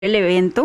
el evento,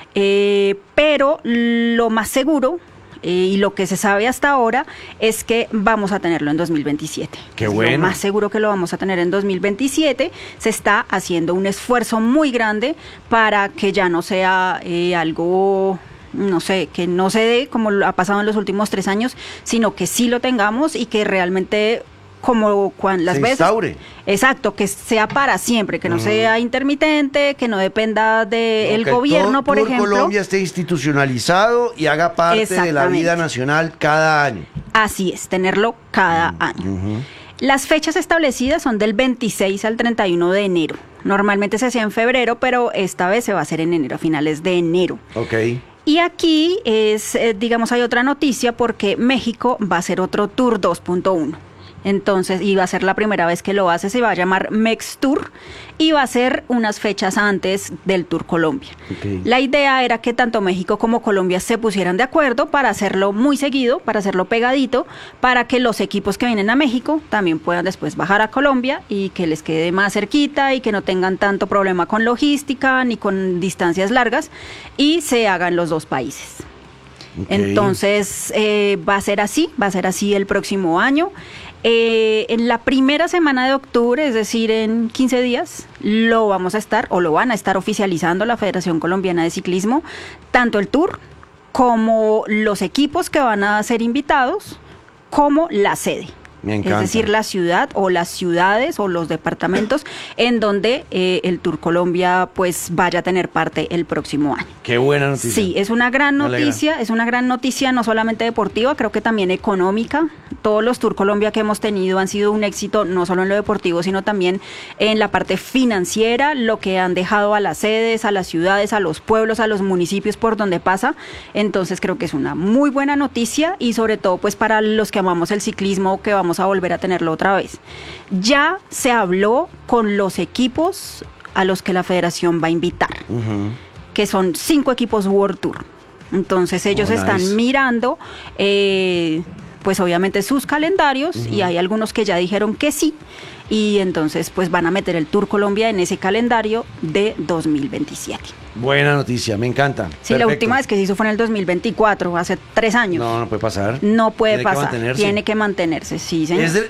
pero lo más seguro y lo que se sabe hasta ahora es que vamos a tenerlo en 2027. Qué bueno. Lo más seguro que lo vamos a tener en 2027. Se está haciendo un esfuerzo muy grande para que ya no sea algo, no sé, que no se dé como ha pasado en los últimos 3 años, sino que sí lo tengamos y que realmente como cuando las se veces instaure. Exacto, que sea para siempre, que no sea intermitente, que no dependa del gobierno, por ejemplo. Colombia esté institucionalizado y haga parte de la vida nacional cada año. Así es, tenerlo cada año. Las fechas establecidas son del 26 al 31 de enero. Normalmente se hacía en febrero, pero esta vez se va a hacer en enero, a finales de enero. Ok. Y aquí es, digamos, hay otra noticia porque México va a hacer otro Tour 2.1. Entonces, y va a ser la primera vez que lo hace, se va a llamar Mex Tour y va a ser unas fechas antes del Tour Colombia. Okay. La idea era que tanto México como Colombia se pusieran de acuerdo para hacerlo muy seguido, para hacerlo pegadito, para que los equipos que vienen a México también puedan después bajar a Colombia y que les quede más cerquita y que no tengan tanto problema con logística ni con distancias largas y se hagan los dos países. Okay. Entonces, va a ser así el próximo año. En la primera semana de octubre, es decir, en 15 días, lo van a estar oficializando la Federación Colombiana de Ciclismo, tanto el Tour como los equipos que van a ser invitados, como la sede. Me encanta. Es decir, la ciudad o las ciudades o los departamentos en donde el Tour Colombia pues vaya a tener parte el próximo año. Qué buena noticia. Sí, es una gran noticia no solamente deportiva, creo que también económica. Todos los Tour Colombia que hemos tenido han sido un éxito no solo en lo deportivo, sino también en la parte financiera, lo que han dejado a las sedes, a las ciudades, a los pueblos, a los municipios por donde pasa. Entonces creo que es una muy buena noticia y sobre todo pues para los que amamos el ciclismo, que vamos a volver a tenerlo otra vez. Ya se habló con los equipos a los que la federación va a invitar, que son 5 equipos World Tour. Entonces ellos están mirando pues obviamente sus calendarios y hay algunos que ya dijeron que sí y entonces pues van a meter el Tour Colombia en ese calendario de 2027. Buena noticia, me encanta. Sí, perfecto. La última vez que se hizo fue en el 2024, hace 3 años. No puede pasar. No puede Tiene pasar, tiene que mantenerse, sí, señor. Es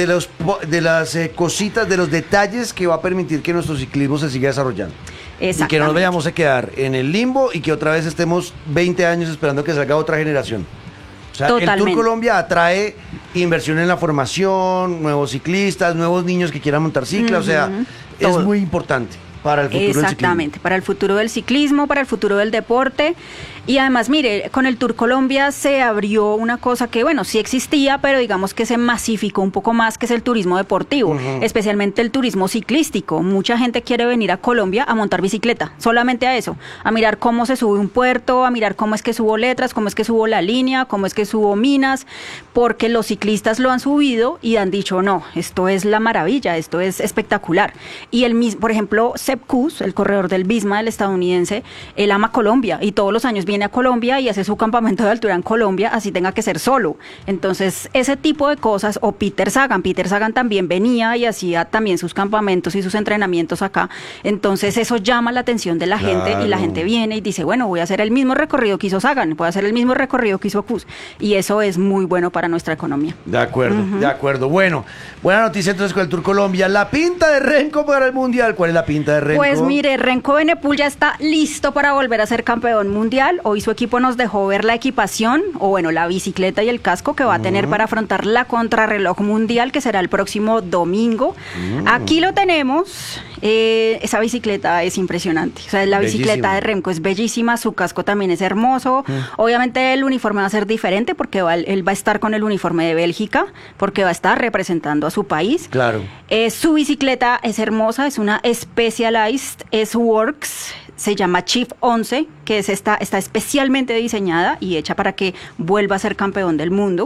de las cositas, de los detalles que va a permitir que nuestro ciclismo se siga desarrollando. Y que no nos vayamos a quedar en el limbo y que otra vez estemos 20 años esperando que salga otra generación. O sea, el Tour Colombia atrae inversión en la formación, nuevos ciclistas, nuevos niños que quieran montar cicla, o sea, es muy importante para el futuro del ciclismo. Exactamente, para el futuro del ciclismo, para el futuro del deporte. Y además, mire, con el Tour Colombia se abrió una cosa que, bueno, sí existía, pero digamos que se masificó un poco más, que es el turismo deportivo, especialmente el turismo ciclístico. Mucha gente quiere venir a Colombia a montar bicicleta, solamente a eso, a mirar cómo se sube un puerto, a mirar cómo es que subo letras, cómo es que subo la línea, cómo es que subo minas, porque los ciclistas lo han subido y han dicho, no, esto es la maravilla, esto es espectacular. Y el mismo, por ejemplo, Sepp Kuss, el corredor del Visma, el estadounidense, él ama Colombia y todos los años viene a Colombia y hace su campamento de altura en Colombia, así tenga que ser solo. Entonces, ese tipo de cosas, o Peter Sagan también venía y hacía también sus campamentos y sus entrenamientos acá. Entonces, eso llama la atención de la gente y la gente viene y dice, bueno, voy a hacer el mismo recorrido que hizo Sagan, voy a hacer el mismo recorrido que hizo Kuss. Y eso es muy bueno para nuestra economía. De acuerdo, de acuerdo. Bueno, buena noticia entonces con el Tour Colombia. La pinta de Renko para el Mundial. ¿Cuál es la pinta de Renko? Pues mire, Renko Benepul ya está listo para volver a ser campeón mundial. Hoy su equipo nos dejó ver la equipación, o bueno, la bicicleta y el casco que va a tener para afrontar la contrarreloj mundial, que será el próximo domingo. Aquí lo tenemos. Esa bicicleta es impresionante. O sea, la bicicleta de Remco es bellísima, su casco también es hermoso. Obviamente el uniforme va a ser diferente porque él va a estar con el uniforme de Bélgica, porque va a estar representando a su país. Claro. Su bicicleta es hermosa, es una Specialized S-Works, se llama Chief 11, que está especialmente diseñada y hecha para que vuelva a ser campeón del mundo.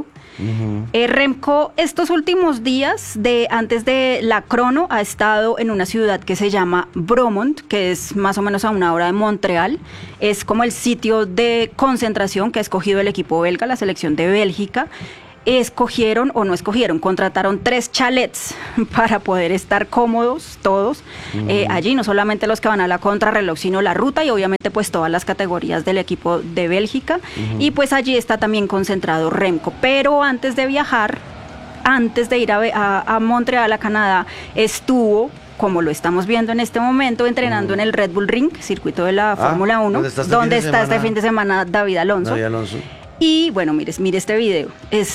Remco estos últimos días, antes de la crono, ha estado en una ciudad que se llama Bromont, que es más o menos a 1 hora de Montreal. Es como el sitio de concentración que ha escogido el equipo belga, la selección de Bélgica. contrataron 3 chalets para poder estar cómodos todos allí, no solamente los que van a la contrarreloj, sino la ruta y obviamente pues todas las categorías del equipo de Bélgica, y pues allí está también concentrado Remco, pero antes de viajar, antes de ir a Montreal, a Canadá, estuvo, como lo estamos viendo en este momento, entrenando en el Red Bull Ring, circuito de la Fórmula 1, donde está este fin de semana David Alonso. Y bueno, mire este video.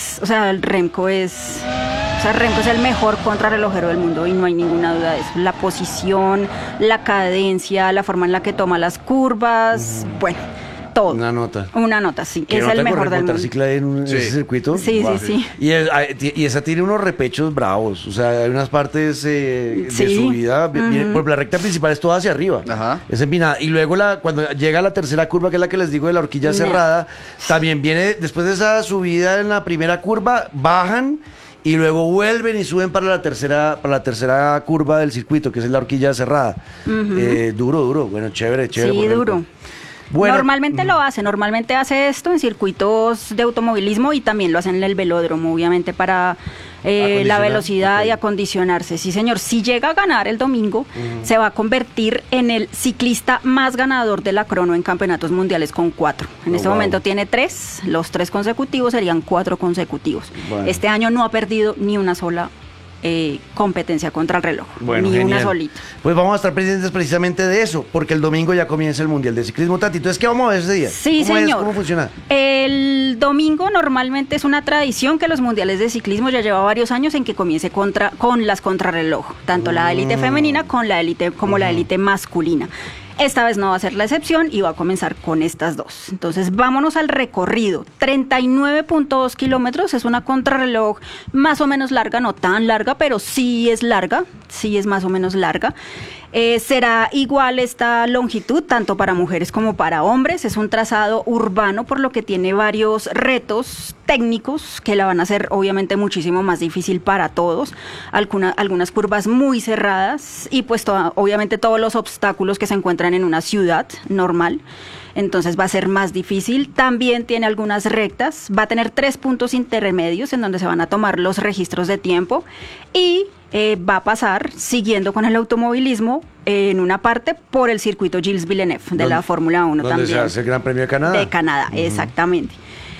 Remco es el mejor contrarrelojero del mundo y no hay ninguna duda de eso. La posición, la cadencia, la forma en la que toma las curvas, bueno, todo. Una nota, sí. Es el mejor del mundo. En ese circuito. Sí. Y esa tiene unos repechos bravos. O sea, hay unas partes de subida. Por la recta principal es toda hacia arriba. Ajá. Es empinada. Y luego cuando llega a la tercera curva, que es la que les digo de la horquilla cerrada, también viene, después de esa subida en la primera curva, bajan y luego vuelven y suben para la tercera curva del circuito, que es la horquilla cerrada. Duro. Bueno, chévere. Sí, duro. Bueno, normalmente hace esto en circuitos de automovilismo y también lo hacen en el velódromo, obviamente para la velocidad y acondicionarse. Sí, señor, si llega a ganar el domingo, se va a convertir en el ciclista más ganador de la crono en campeonatos mundiales con 4. En este momento tiene 3, los 3 consecutivos serían 4 consecutivos. Bueno. Este año no ha perdido ni una sola competencia contra el reloj, ni genial. Una solita. Pues vamos a estar pendientes precisamente de eso, porque el domingo ya comienza el Mundial de Ciclismo. Tati, entonces, ¿qué vamos a ver ese día? Sí, señor. ¿Cómo funciona? El domingo normalmente es una tradición que los Mundiales de Ciclismo ya lleva varios años en que comience con las contrarreloj, tanto la élite femenina como la élite masculina. Esta vez no va a ser la excepción y va a comenzar con estas dos. Entonces, vámonos al recorrido. 39.2 kilómetros, es una contrarreloj más o menos larga, no tan larga, pero sí es larga, sí es más o menos larga. Será igual esta longitud, tanto para mujeres como para hombres. Es un trazado urbano, por lo que tiene varios retos técnicos que la van a hacer obviamente muchísimo más difícil para todos. Algunas curvas muy cerradas y pues obviamente todos los obstáculos que se encuentran en una ciudad normal. Entonces va a ser más difícil. También tiene algunas rectas. Va a tener 3 puntos intermedios en donde se van a tomar los registros de tiempo y va a pasar, siguiendo con el automovilismo, en una parte por el circuito Gilles Villeneuve de la Fórmula 1 también. ¿Dónde se hace el Gran Premio de Canadá? De Canadá, exactamente.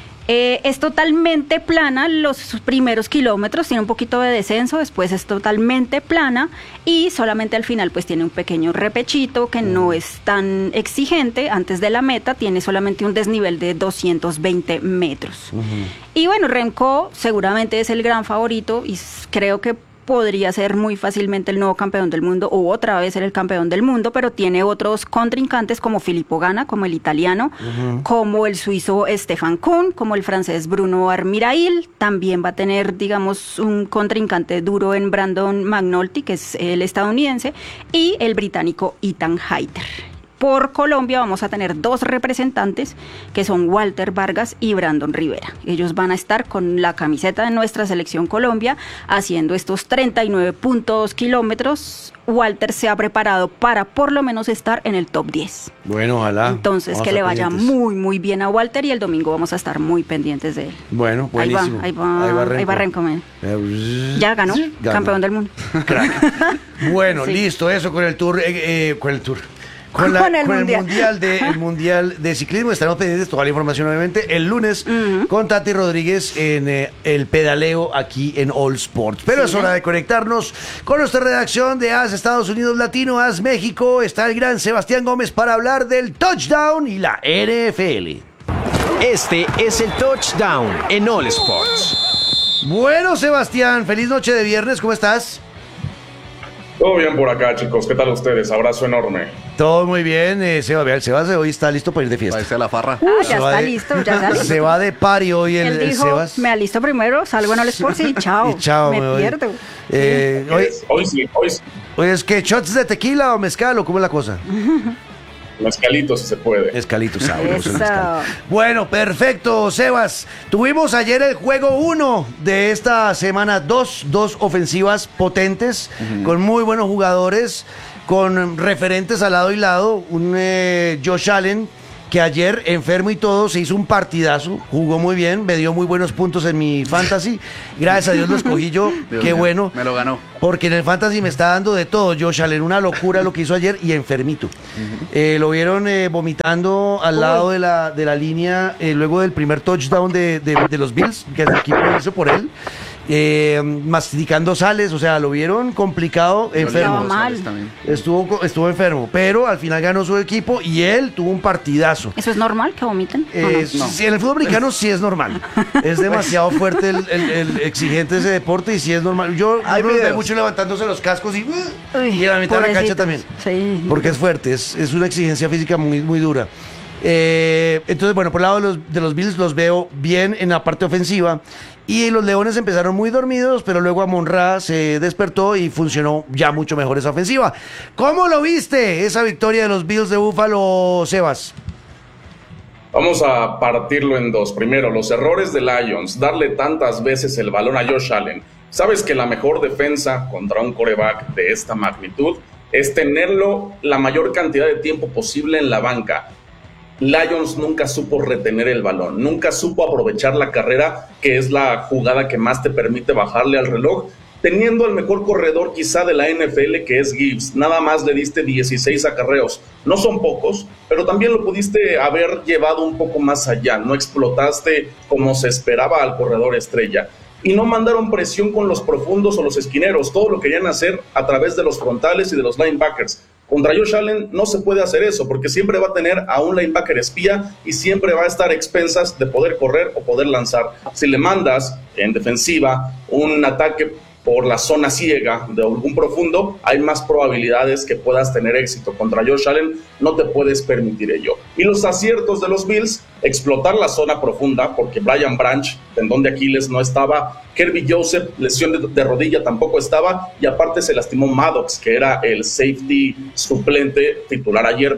Es totalmente plana los primeros kilómetros, tiene un poquito de descenso, después es totalmente plana y solamente al final pues tiene un pequeño repechito que no es tan exigente. Antes de la meta tiene solamente un desnivel de 220 metros. Y bueno, Remco seguramente es el gran favorito y creo que podría ser muy fácilmente el nuevo campeón del mundo o otra vez ser el campeón del mundo, pero tiene otros contrincantes como Filippo Ganna, como el italiano, como el suizo Stefan Kuhn, como el francés Bruno Armirail. También va a tener, digamos, un contrincante duro en Brandon McNulty, que es el estadounidense, y el británico Ethan Hayter. Por Colombia vamos a tener 2 representantes que son Walter Vargas y Brandon Rivera. Ellos van a estar con la camiseta de nuestra selección Colombia haciendo estos 39.2 kilómetros. Walter se ha preparado para por lo menos estar en el top 10. Bueno, ojalá. Entonces que le vaya muy, muy bien a Walter y el domingo vamos a estar muy pendientes de él. Bueno, buenísimo. Ahí va Remco. Ya ganó, campeón del mundo. Crack. Bueno, sí. Listo, eso con el tour. Con el mundial de Ciclismo. Estaremos pendientes de toda la información, obviamente, el lunes con Tati Rodríguez en el pedaleo aquí en All Sports. Pero es hora de conectarnos con nuestra redacción de AS Estados Unidos Latino, AS México. Está el gran Sebastián Gómez para hablar del touchdown y la NFL. Este es el touchdown en All Sports. Bueno, Sebastián, feliz noche de viernes, ¿cómo estás? Todo bien por acá, chicos. ¿Qué tal ustedes? Abrazo enorme. Todo muy bien. Sebas hoy está listo para ir de fiesta. Para irse a la farra. Ya está listo. Se va de party hoy el dijo, Sebas. Me alisto primero, salgo en el Sports y chao. Y chao, me pierdo. Hoy sí. Hoy es que shots de tequila o mezcal o cómo es la cosa. Mezcalito si se puede. Mezcalito, sabroso. Bueno, perfecto, Sebas. Tuvimos ayer el juego 1 de esta semana 2 ofensivas potentes, con muy buenos jugadores, con referentes al lado y lado. Un Josh Allen que ayer, enfermo y todo, se hizo un partidazo, jugó muy bien, me dio muy buenos puntos en mi fantasy. Gracias a Dios lo escogí yo, qué bueno. Me lo ganó. Porque en el fantasy me está dando de todo, Josh Allen, una locura lo que hizo ayer y enfermito. Lo vieron vomitando al lado de la línea luego del primer touchdown de los Bills, que el equipo hizo por él. Masticando sales, o sea, lo vieron complicado, enfermo. Estuvo enfermo, pero al final ganó su equipo y él tuvo un partidazo. ¿Eso es normal que vomiten? No. Sí, en el fútbol americano sí es normal. Es demasiado fuerte el exigente de ese deporte y sí es normal. Yo veo mucho levantándose los cascos y en la mitad de la cancha también. Sí. Porque es fuerte, es una exigencia física muy, muy dura. Entonces, bueno, por el lado de los Bills los veo bien en la parte ofensiva. Y los Leones empezaron muy dormidos, pero luego Amon-Ra se despertó y funcionó ya mucho mejor esa ofensiva. ¿Cómo lo viste esa victoria de los Bills de Buffalo, Sebas? Vamos a partirlo en dos. Primero, los errores de Lions, darle tantas veces el balón a Josh Allen. Sabes que la mejor defensa contra un quarterback de esta magnitud es tenerlo la mayor cantidad de tiempo posible en la banca. Lions nunca supo retener el balón, nunca supo aprovechar la carrera, que es la jugada que más te permite bajarle al reloj, teniendo el mejor corredor quizá de la NFL, que es Gibbs. Nada más le diste 16 acarreos. No son pocos, pero también lo pudiste haber llevado un poco más allá. No explotaste como se esperaba al corredor estrella. Y no mandaron presión con los profundos o los esquineros. Todo lo querían hacer a través de los frontales y de los linebackers. Contra Josh Allen no se puede hacer eso, porque siempre va a tener a un linebacker espía y siempre va a estar a expensas de poder correr o poder lanzar. Si le mandas en defensiva un ataque por la zona ciega de algún profundo, hay más probabilidades que puedas tener éxito. Contra Josh Allen no te puedes permitir ello. Y los aciertos de los Bills, explotar la zona profunda, porque Brian Branch, tendón de Aquiles, no estaba, Kirby Joseph, lesión de rodilla, tampoco estaba, y aparte se lastimó Maddox, que era el safety suplente titular ayer,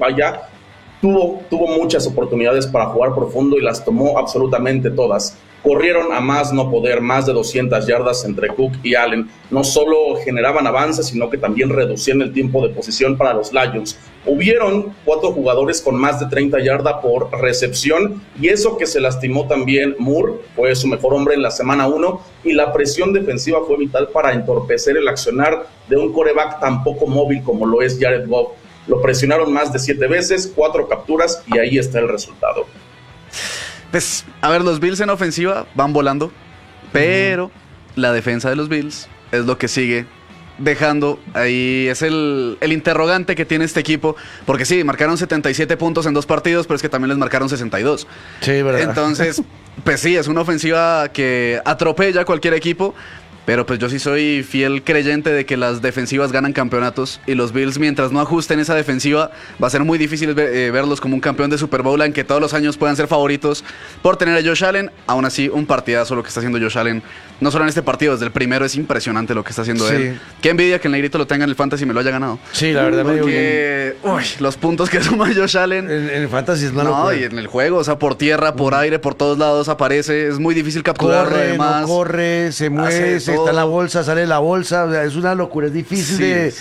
tuvo muchas oportunidades para jugar profundo y las tomó absolutamente todas. Corrieron a más no poder, más de 200 yardas entre Cook y Allen. No solo generaban avances, sino que también reducían el tiempo de posición para los Lions. Hubieron 4 jugadores con más de 30 yardas por recepción, y eso que se lastimó también Moore, fue su mejor hombre en la semana 1, y la presión defensiva fue vital para entorpecer el accionar de un quarterback tan poco móvil como lo es Jared Goff. Lo presionaron más de 7 veces, 4 capturas, y ahí está el resultado. Pues, a ver, los Bills en ofensiva van volando, pero la defensa de los Bills es lo que sigue dejando ahí, es el interrogante que tiene este equipo, porque sí, marcaron 77 puntos en 2 partidos, pero es que también les marcaron 62. Sí, verdad. Entonces, pues sí, es una ofensiva que atropella a cualquier equipo. Pero pues yo sí soy fiel creyente de que las defensivas ganan campeonatos, y los Bills, mientras no ajusten esa defensiva, va a ser muy difícil verlos como un campeón de Super Bowl, aunque todos los años puedan ser favoritos por tener a Josh Allen. Aún así, un partidazo lo que está haciendo Josh Allen, no solo en este partido, desde el primero es impresionante lo que está haciendo él. Qué envidia que el negrito lo tenga en el fantasy y me lo haya ganado. Sí, la verdad me dio bien. Los puntos que suma Josh Allen en el fantasy es una locura. No, y en el juego, o sea, por tierra, por aire, por todos lados aparece, es muy difícil capturarlo. Corre, además. no corre, se mueve, se está en la bolsa, sale de la bolsa, o sea, es una locura, es difícil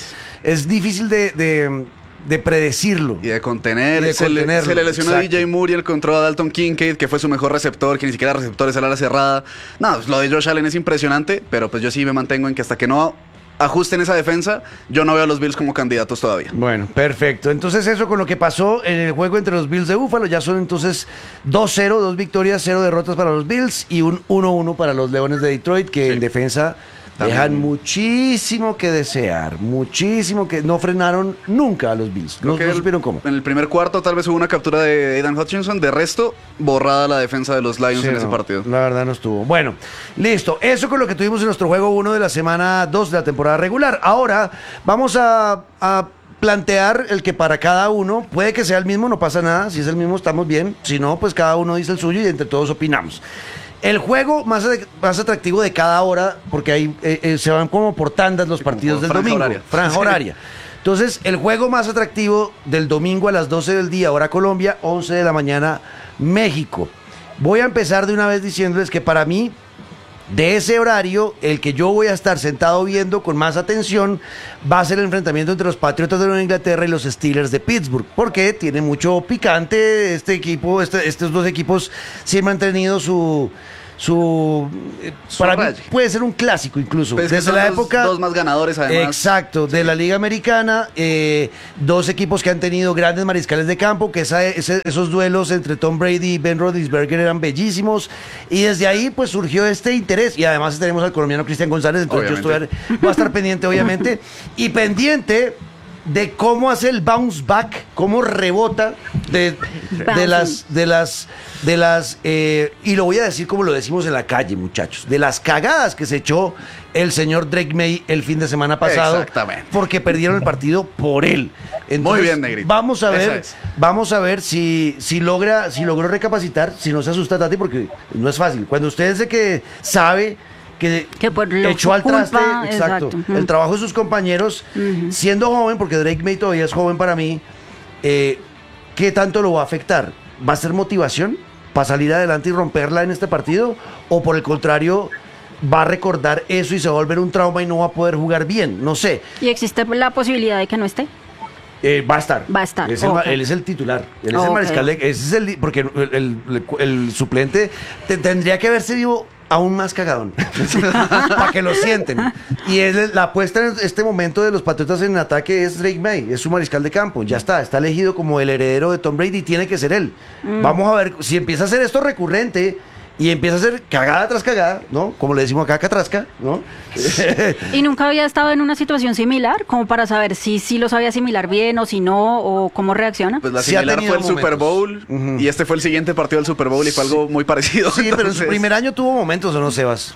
de predecirlo. Y de contener. Se le lesionó a DJ Moore y encontró a Dalton Kincaid, que fue su mejor receptor, que ni siquiera receptor es el ala cerrada. No, lo de Josh Allen es impresionante, pero pues yo sí me mantengo en que hasta que no ajusten esa defensa, yo no veo a los Bills como candidatos todavía. Bueno, perfecto. Entonces eso con lo que pasó en el juego entre los Bills de Buffalo, ya son entonces 2-0, 2 victorias, 0 derrotas para los Bills y un 1-1 para los Leones de Detroit, que en defensa dejan muchísimo que desear, muchísimo que no frenaron nunca a los Bills. No supieron cómo. En el primer cuarto tal vez hubo una captura de Aidan Hutchinson, de resto, borrada la defensa de los Lions en ese partido. La verdad no estuvo. Bueno, listo. Eso con lo que tuvimos en nuestro juego 1 de la semana 2 de la temporada regular. Ahora vamos a plantear el que para cada uno, puede que sea el mismo, no pasa nada. Si es el mismo estamos bien, si no, pues cada uno dice el suyo y entre todos opinamos. El juego más atractivo de cada hora, porque ahí se van como por tandas los partidos del domingo. Franja horaria. Entonces, el juego más atractivo del domingo a las 12 del día, hora Colombia, 11 de la mañana, México. Voy a empezar de una vez diciéndoles que para mí, de ese horario, el que yo voy a estar sentado viendo con más atención va a ser el enfrentamiento entre los Patriotas de Nueva Inglaterra y los Steelers de Pittsburgh, porque tiene mucho picante este equipo, estos dos equipos siempre han tenido para mí puede ser un clásico incluso, pues desde la época dos más ganadores además. Exacto, de la Liga Americana, dos equipos que han tenido grandes mariscales de campo, que esos duelos entre Tom Brady y Ben Roethlisberger eran bellísimos, y desde ahí pues surgió este interés, y además tenemos al colombiano Cristian González, entonces yo voy a estar pendiente obviamente, y pendiente de cómo hace el bounce back, cómo rebota de las y lo voy a decir como lo decimos en la calle, muchachos, de las cagadas que se echó el señor Drake May el fin de semana pasado. Exactamente. Porque perdieron el partido por él. Entonces, muy bien, Negrito. Vamos a ver si logró recapacitar, si no se asusta Tati, porque no es fácil. Cuando usted es de que sabe que por echó al traste, exacto, exacto. el trabajo de sus compañeros, siendo joven, porque Drake May todavía es joven para mí, ¿qué tanto lo va a afectar? ¿Va a ser motivación para salir adelante y romperla en este partido? ¿O por el contrario, va a recordar eso y se va a volver un trauma y no va a poder jugar bien? No sé. ¿Y existe la posibilidad de que no esté? Va a estar. Va a estar. Él es el titular. Él es el mariscal. Porque el suplente tendría que haberse vivo aún más cagadón para que lo sienten. Y la apuesta en este momento de los Patriotas en ataque es Drake May, es su mariscal de campo. Ya está elegido como el heredero de Tom Brady, tiene que ser él. Vamos a ver si empieza a hacer esto recurrente y empieza a hacer cagada tras cagada, ¿no? Como le decimos acá, catrasca, ¿no? ¿Y nunca había estado en una situación similar? Como para saber si lo sabía asimilar bien o si no, o cómo reacciona. Pues la similar fue el Super Bowl, y este fue el siguiente partido del Super Bowl y fue algo muy parecido. Sí, entonces, pero en su primer año tuvo momentos, ¿o no, Sebas?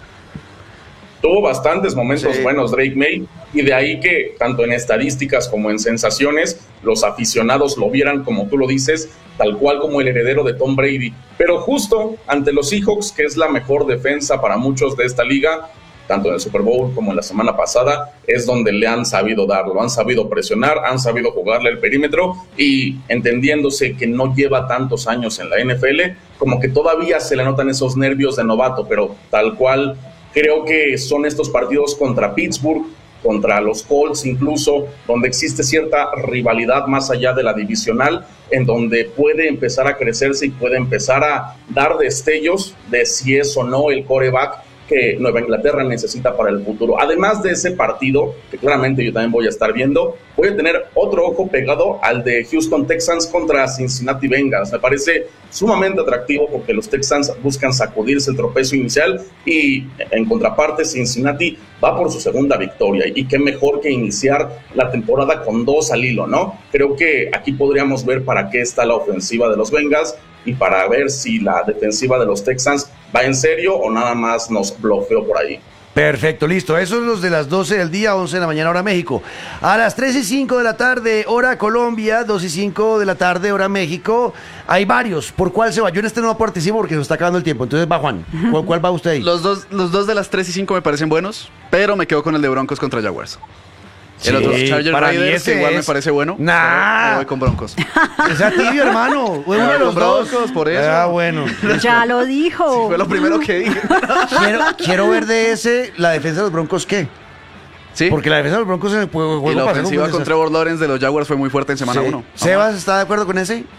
Tuvo bastantes momentos buenos Drake May, y de ahí que tanto en estadísticas como en sensaciones los aficionados lo vieran, como tú lo dices, tal cual como el heredero de Tom Brady. Pero justo ante los Seahawks, que es la mejor defensa para muchos de esta liga, tanto en el Super Bowl como en la semana pasada, es donde le han sabido darlo, han sabido presionar, han sabido jugarle el perímetro, y entendiéndose que no lleva tantos años en la NFL, como que todavía se le notan esos nervios de novato, pero tal cual creo que son estos partidos contra Pittsburgh, contra los Colts incluso, donde existe cierta rivalidad más allá de la divisional, en donde puede empezar a crecerse y puede empezar a dar destellos de si es o no el quarterback que Nueva Inglaterra necesita para el futuro. Además de ese partido, que claramente yo también voy a estar viendo, voy a tener otro ojo pegado al de Houston Texans contra Cincinnati Bengals. Me parece sumamente atractivo porque los Texans buscan sacudirse el tropiezo inicial, y en contraparte Cincinnati va por su segunda victoria, y qué mejor que iniciar la temporada con 2 al hilo, ¿no? Creo que aquí podríamos ver para qué está la ofensiva de los Bengals y para ver si la defensiva de los Texans va en serio o nada más nos bloqueó por ahí. Perfecto, listo. Esos son los de las 12 del día, 11 de la mañana, hora México. A las 3:05 de la tarde, hora Colombia, 2:05 de la tarde, hora México. Hay varios. ¿Por cuál se va? Yo en este no participo porque se está acabando el tiempo. Entonces va Juan. ¿Cuál va usted ahí? Los dos de las 3:05 me parecen buenos, pero me quedo con el de Broncos contra Jaguars. Sí, el otro Chargers Raiders igual me parece bueno. Me voy con Broncos. Esa tibio, hermano. Uno de los Broncos, dos. por eso. Ah, bueno. Ya lo dijo. Sí, fue lo primero que dije. Quiero ver de la defensa de los Broncos, ¿qué? Sí. Porque la defensa de los Broncos en el juego y la ofensiva con Trevor Lawrence de los Jaguars fue muy fuerte en semana 1. ¿Sebas está de acuerdo con ese?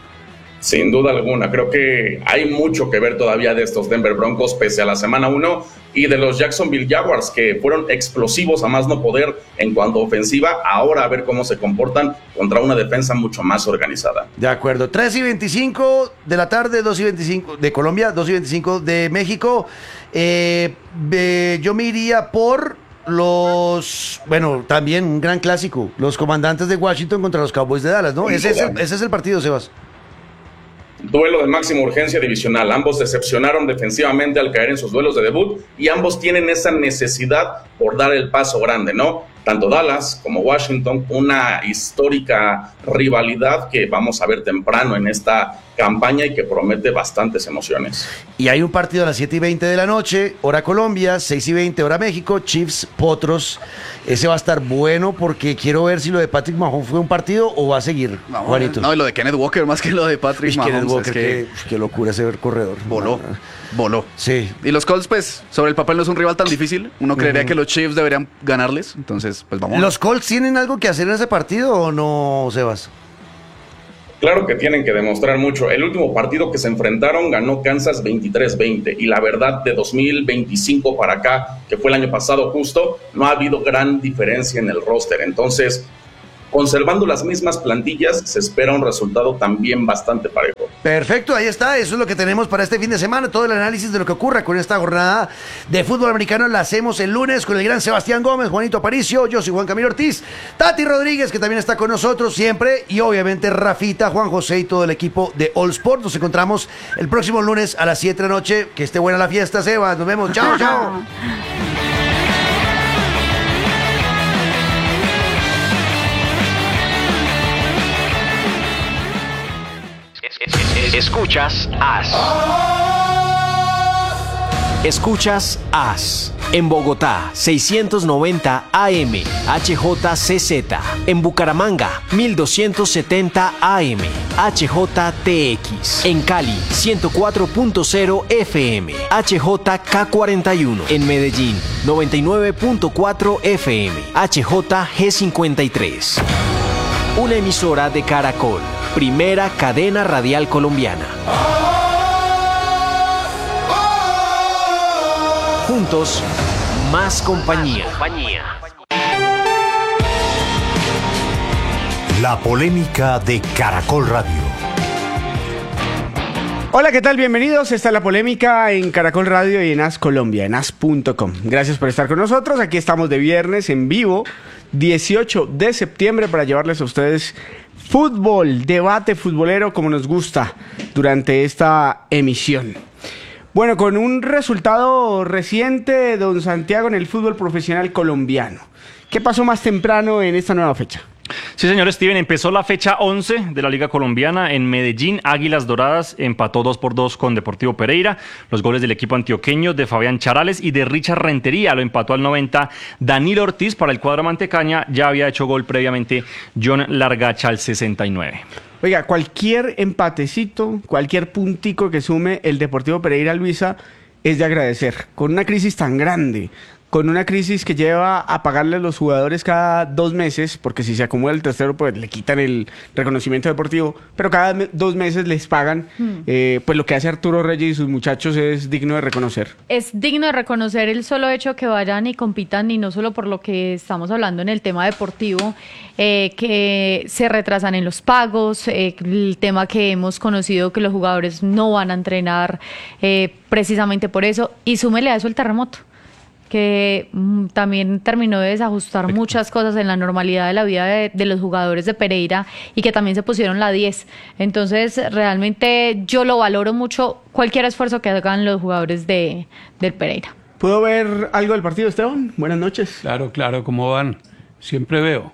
Sin duda alguna, creo que hay mucho que ver todavía de estos Denver Broncos pese a la semana 1, y de los Jacksonville Jaguars, que fueron explosivos a más no poder en cuanto a ofensiva. Ahora a ver cómo se comportan contra una defensa mucho más organizada. De acuerdo, 3:25 de la tarde, 2:25 de Colombia, 2:25 de México. Yo me iría por también un gran clásico, los Comandantes de Washington contra los Cowboys de Dallas, ¿no? Ese es el partido, Sebas. Duelo de máxima urgencia divisional. Ambos decepcionaron defensivamente al caer en sus duelos de debut, y ambos tienen esa necesidad por dar el paso grande, ¿no? tanto Dallas como Washington, una histórica rivalidad que vamos a ver temprano en esta campaña y que promete bastantes emociones. Y hay un partido a las 7:20 de la noche, hora Colombia, 6:20 hora México, Chiefs Potros. Ese va a estar bueno porque quiero ver si lo de Patrick Mahomes fue un partido o va a seguir, Juanito. No, y lo de Kenneth Walker más que lo de Patrick Mahomes. Kenneth Walker, qué locura ese corredor. Voló. Sí. Y los Colts, pues, sobre el papel no es un rival tan difícil. Uno creería que los Chiefs deberían ganarles. Entonces, pues vamos. ¿Los Colts tienen algo que hacer en ese partido o no, Sebas? Claro que tienen que demostrar mucho. El último partido que se enfrentaron ganó Kansas 23-20 y la verdad de 2025 para acá, que fue el año pasado justo, no ha habido gran diferencia en el roster. Entonces, conservando las mismas plantillas, se espera un resultado también bastante parejo. Perfecto, ahí está, eso es lo que tenemos para este fin de semana. Todo el análisis de lo que ocurra con esta jornada de fútbol americano la hacemos el lunes con el gran Sebastián Gómez, Juanito Aparicio, yo soy Juan Camilo Ortiz, Tati Rodríguez, que también está con nosotros siempre, y obviamente Rafita, Juan José y todo el equipo de All Sport. Nos encontramos el próximo lunes a las 7 de la noche. Que esté buena la fiesta, Sebas. Nos vemos. Chao, chao. Escuchas AS. Escuchas AS. En Bogotá, 690 AM, HJCZ. En Bucaramanga, 1270 AM, HJTX. En Cali, 104.0 FM, HJK41. En Medellín, 99.4 FM, HJG53. Una emisora de Caracol, primera cadena radial colombiana. Juntos, más compañía. La polémica de Caracol Radio. Hola, ¿qué tal? Bienvenidos. Esta es la polémica en Caracol Radio y en AS Colombia, en as.com. Gracias por estar con nosotros. Aquí estamos de viernes en vivo, 18 de septiembre, para llevarles a ustedes fútbol, debate futbolero como nos gusta durante esta emisión. Bueno, con un resultado reciente, don Santiago, en el fútbol profesional colombiano. ¿Qué pasó más temprano en esta nueva fecha? Sí, señor Steven, empezó la fecha 11 de la Liga Colombiana en Medellín. Águilas Doradas empató 2-2 con Deportivo Pereira. Los goles del equipo antioqueño de Fabián Charales y de Richard Rentería lo empató al 90 Danilo Ortiz. Para el cuadro mantecaña ya había hecho gol previamente John Largacha al 69. Oiga, cualquier empatecito, cualquier puntico que sume el Deportivo Pereira, Luisa, es de agradecer. Con una crisis tan grande, con una crisis que lleva a pagarle a los jugadores cada 2 meses, porque si se acumula el tercero, pues le quitan el reconocimiento deportivo, pero cada 2 meses les pagan, pues lo que hace Arturo Reyes y sus muchachos es digno de reconocer. Es digno de reconocer el solo hecho que vayan y compitan, y no solo por lo que estamos hablando en el tema deportivo, que se retrasan en los pagos, el tema que hemos conocido que los jugadores no van a entrenar precisamente por eso, y súmele a eso el terremoto, que también terminó de desajustar muchas cosas en la normalidad de la vida de los jugadores de Pereira, y que también se pusieron la 10. Entonces, realmente yo lo valoro mucho, cualquier esfuerzo que hagan los jugadores del Pereira. ¿Puedo ver algo del partido, Esteban? Buenas noches. Claro, ¿cómo van? Siempre veo.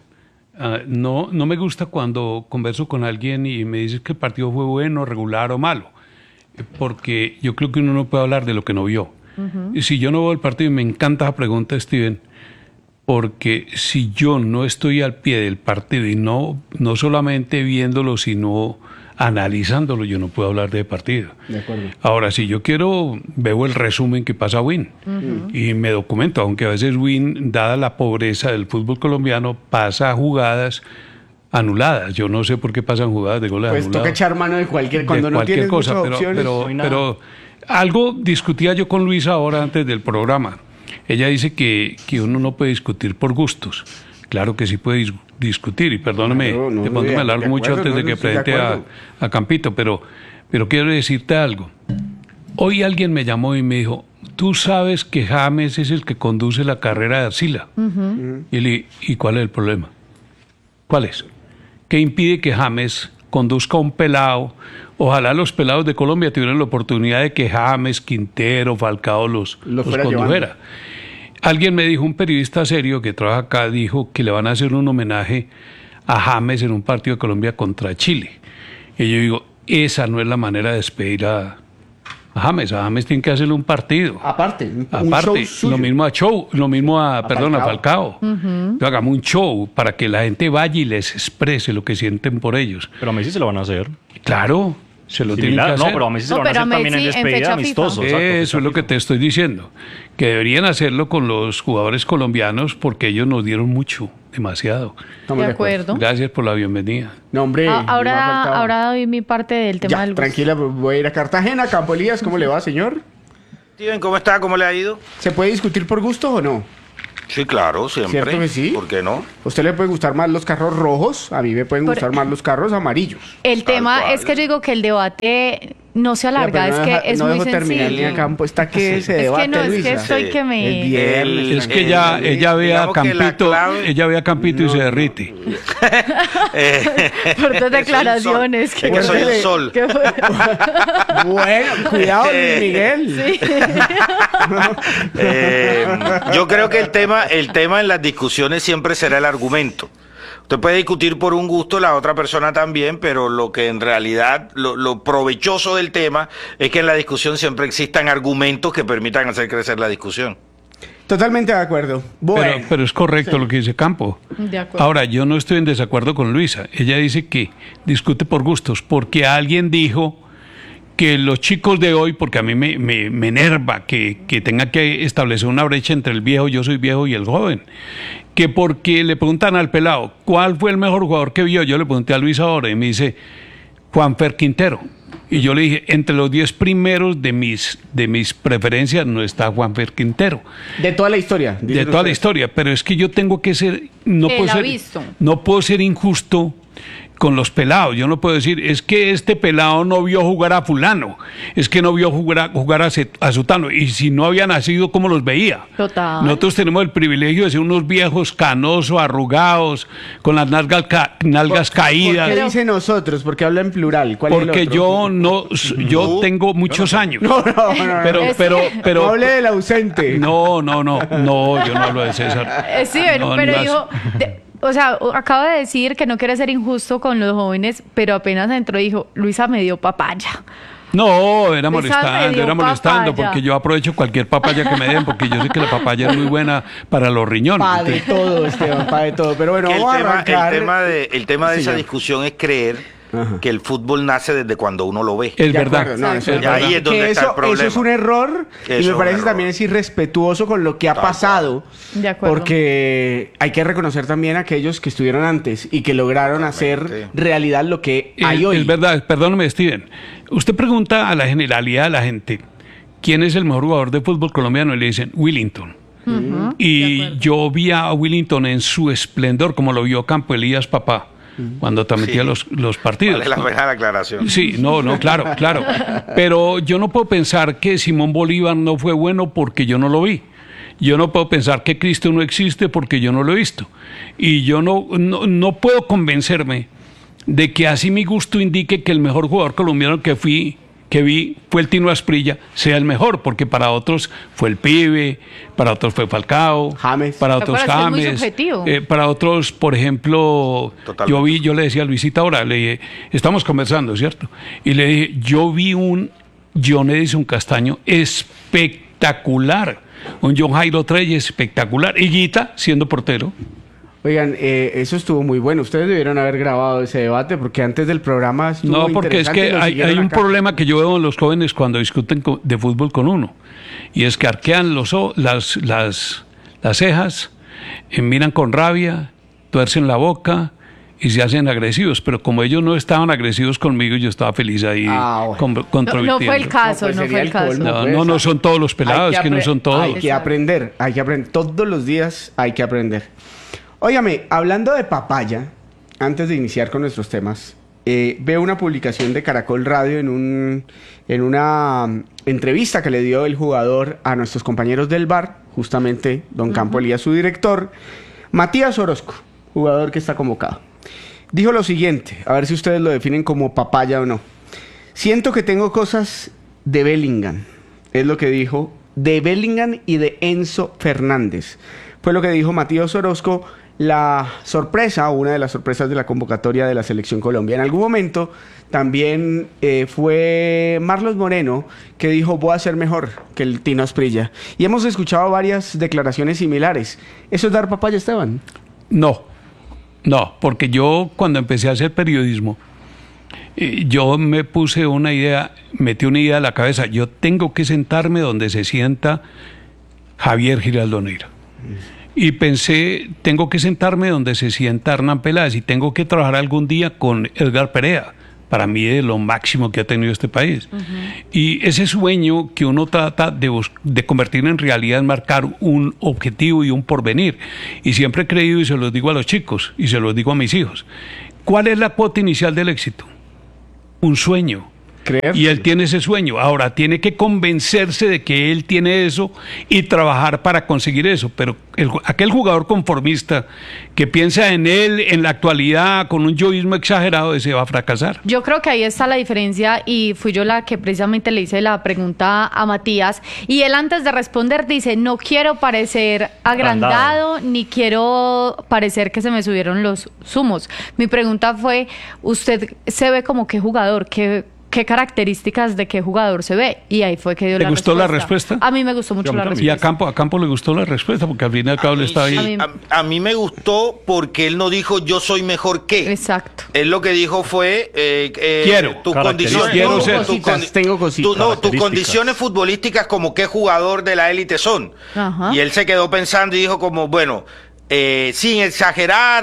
No me gusta cuando converso con alguien y me dice que el partido fue bueno, regular o malo, porque yo creo que uno no puede hablar de lo que no vio. Y si yo no veo el partido, y me encanta esa pregunta, Steven, porque si yo no estoy al pie del partido y no solamente viéndolo, sino analizándolo, yo no puedo hablar de partido. De acuerdo. Ahora, si yo veo el resumen que pasa a Win y me documento, aunque a veces Win, dada la pobreza del fútbol colombiano, pasa jugadas anuladas. Yo no sé por qué pasan jugadas de goles anulados. Pues toca echar mano de cualquier cosa, pero algo discutía yo con Luisa ahora antes del programa. Ella dice que uno no puede discutir por gustos. Claro que sí puede discutir, y perdóname, de pronto me alargo mucho antes de que presente a Campito, pero quiero decirte algo. Hoy alguien me llamó y me dijo, tú sabes que James es el que conduce la carrera de Arcila. ¿Y cuál es el problema? ¿Cuál es? ¿Qué impide que James conduzca un pelado? Ojalá los pelados de Colombia tuvieran la oportunidad de que James, Quintero, Falcao los condujera. alguien me dijo, un periodista serio que trabaja acá, dijo que le van a hacer un homenaje a James en un partido de Colombia contra Chile. Y yo digo, esa no es la manera de despedir a James. A James tienen que hacerle un partido. Aparte, lo mismo a Falcao. Hagamos un show para que la gente vaya y les exprese lo que sienten por ellos. Pero a Messi se lo van a hacer. Claro, se lo tienen que hacer. No, pero a Messi se lo van a hacer también en despedida amistoso. Eso es lo que te estoy diciendo. Que deberían hacerlo con los jugadores colombianos porque ellos nos dieron mucho, demasiado. De acuerdo. Gracias por la bienvenida. No, hombre. Ahora doy mi parte del tema del gusto. Tranquila, voy a ir a Cartagena. Campo Elías, ¿cómo le va, señor? Steven, ¿cómo está? ¿Cómo le ha ido? ¿Se puede discutir por gusto o no? Sí, claro, siempre. ¿Cierto que sí? ¿Por qué no? ¿A usted le puede gustar más los carros rojos? A mí me pueden gustar más los carros amarillos. El tema es que yo digo que el debate no se alarga, es que es muy sencillo. Campo, está que se debate, es que no, es que estoy que me... Es que ella ve a Campito y se derrite. Por tus declaraciones. Es que soy el sol. Bueno, cuidado, Miguel. Sí. Yo creo que el tema en las discusiones siempre será el argumento. Usted puede discutir por un gusto, la otra persona también, pero lo que en realidad, lo provechoso del tema es que en la discusión siempre existan argumentos que permitan hacer crecer la discusión. Totalmente de acuerdo. Bueno, pero es correcto lo que dice Campo. De acuerdo. Ahora, yo no estoy en desacuerdo con Luisa. Ella dice que discute por gustos, porque alguien dijo que los chicos de hoy, porque a mí me enerva que tenga que establecer una brecha entre el viejo, yo soy viejo, y el joven, que porque le preguntan al pelado, ¿cuál fue el mejor jugador que vio? Yo le pregunté a Luis ahora y me dice, Juanfer Quintero. Y yo le dije, entre los 10 primeros de mis preferencias no está Juanfer Quintero. De toda la historia. De toda la historia, pero es que yo tengo que ser, no puedo ser injusto con los pelados. Yo no puedo decir, es que este pelado no vio jugar a fulano, es que no vio jugar a sutano, y si no había nacido, ¿cómo los veía? Total. Nosotros tenemos el privilegio de ser unos viejos canosos, arrugados, con las nalgas caídas. ¿Por qué dice nosotros? Porque habla en plural. ¿Cuál porque es el otro? yo tengo muchos años. No. Pero hable del ausente. No, yo no hablo de César. Sí, pero dijo... O sea, acaba de decir que no quiere ser injusto con los jóvenes, pero apenas entró y dijo, Luisa me dio papaya. No, era molestando, porque yo aprovecho cualquier papaya que me den, porque yo sé que la papaya es muy buena para los riñones. Pa' de todo, Esteban, pa' de todo. Pero bueno, vamos a arrancar. El tema de esa discusión es creer que el fútbol nace desde cuando uno lo ve. Es verdad. Ahí es donde está el problema. Eso es un error, y me parece también es irrespetuoso con lo que ha pasado. De acuerdo. Porque hay que reconocer también a aquellos que estuvieron antes y que lograron hacer realidad lo que hay hoy. Es verdad, perdóname, Steven. Usted pregunta a la generalidad de la gente, ¿quién es el mejor jugador de fútbol colombiano? Y le dicen, Willington. Y yo vi a Willington en su esplendor, como lo vio Campo Elías, papá, cuando transmitía los partidos. Vale la pena la aclaración. Sí, claro. Pero yo no puedo pensar que Simón Bolívar no fue bueno porque yo no lo vi. Yo no puedo pensar que Cristo no existe porque yo no lo he visto. Y yo no puedo convencerme de que así mi gusto indique que el mejor jugador colombiano que vi fue el Tino Asprilla, sea el mejor, porque para otros fue el Pibe, para otros fue Falcao, para otros James, para otros, por ejemplo, yo le decía a Luisita ahora, le dije, estamos conversando, ¿cierto? Y le dije, yo vi un John Edison Castaño espectacular, un John Jairo Treyes espectacular, y Guita siendo portero. Oigan, eso estuvo muy bueno. Ustedes debieron haber grabado ese debate porque antes del programa estuvo No, porque es que hay un problema que yo veo en los jóvenes cuando discuten de fútbol con uno. Y es que arquean las cejas, miran con rabia, tuercen la boca y se hacen agresivos. Pero como ellos no estaban agresivos conmigo, yo estaba feliz ahí controvirtiendo. No fue el caso, no fue el caso. No son todos los pelados, que no son todos. Hay que aprender. Todos los días hay que aprender. Óigame, hablando de papaya, antes de iniciar con nuestros temas, veo una publicación de Caracol Radio en una entrevista que le dio el jugador a nuestros compañeros del bar, justamente don Campo Elías, su director, Matías Orozco, jugador que está convocado. Dijo lo siguiente, a ver si ustedes lo definen como papaya o no. Siento que tengo cosas de Bellingham, es lo que dijo de Bellingham y de Enzo Fernández. Fue lo que dijo Matías Orozco, la sorpresa, una de las sorpresas de la convocatoria de la Selección Colombia. En algún momento también fue Marlos Moreno que dijo: voy a ser mejor que el Tino Asprilla. Y hemos escuchado varias declaraciones similares. ¿Eso es dar papaya, Esteban? No, porque yo cuando empecé a hacer periodismo, yo me puse una idea, metí una idea a la cabeza. Yo tengo que sentarme donde se sienta Javier Giraldo Neira. Y pensé, tengo que sentarme donde se sienta Hernán Peláez y tengo que trabajar algún día con Edgar Perea. Para mí es lo máximo que ha tenido este país. Y ese sueño que uno trata de convertir en realidad es marcar un objetivo y un porvenir. Y siempre he creído, y se los digo a los chicos, y se los digo a mis hijos, ¿cuál es la cuota inicial del éxito? Un sueño. Creer. Y él tiene ese sueño. Ahora tiene que convencerse de que él tiene eso y trabajar para conseguir eso. Pero aquel jugador conformista que piensa en él en la actualidad con un yoísmo exagerado, ese va a fracasar. Yo creo que ahí está la diferencia y fui yo la que precisamente le hice la pregunta a Matías y él antes de responder dice: no quiero parecer agrandado ni quiero parecer que se me subieron los humos. Mi pregunta fue: ¿usted se ve como qué jugador? ¿Qué características de qué jugador se ve? Y ahí fue que dio la respuesta. ¿Le gustó la respuesta? A mí me gustó mucho la respuesta. Y a Campo le gustó la respuesta, porque al fin y al cabo le estaba ahí. A mí me gustó porque él no dijo yo soy mejor que. Exacto. Él lo que dijo fue quiero. Tus condiciones. Quiero ser. Tengo cositas. Tus condiciones futbolísticas como qué jugador de la élite son. Ajá. Y él se quedó pensando y dijo como, bueno, sin exagerar,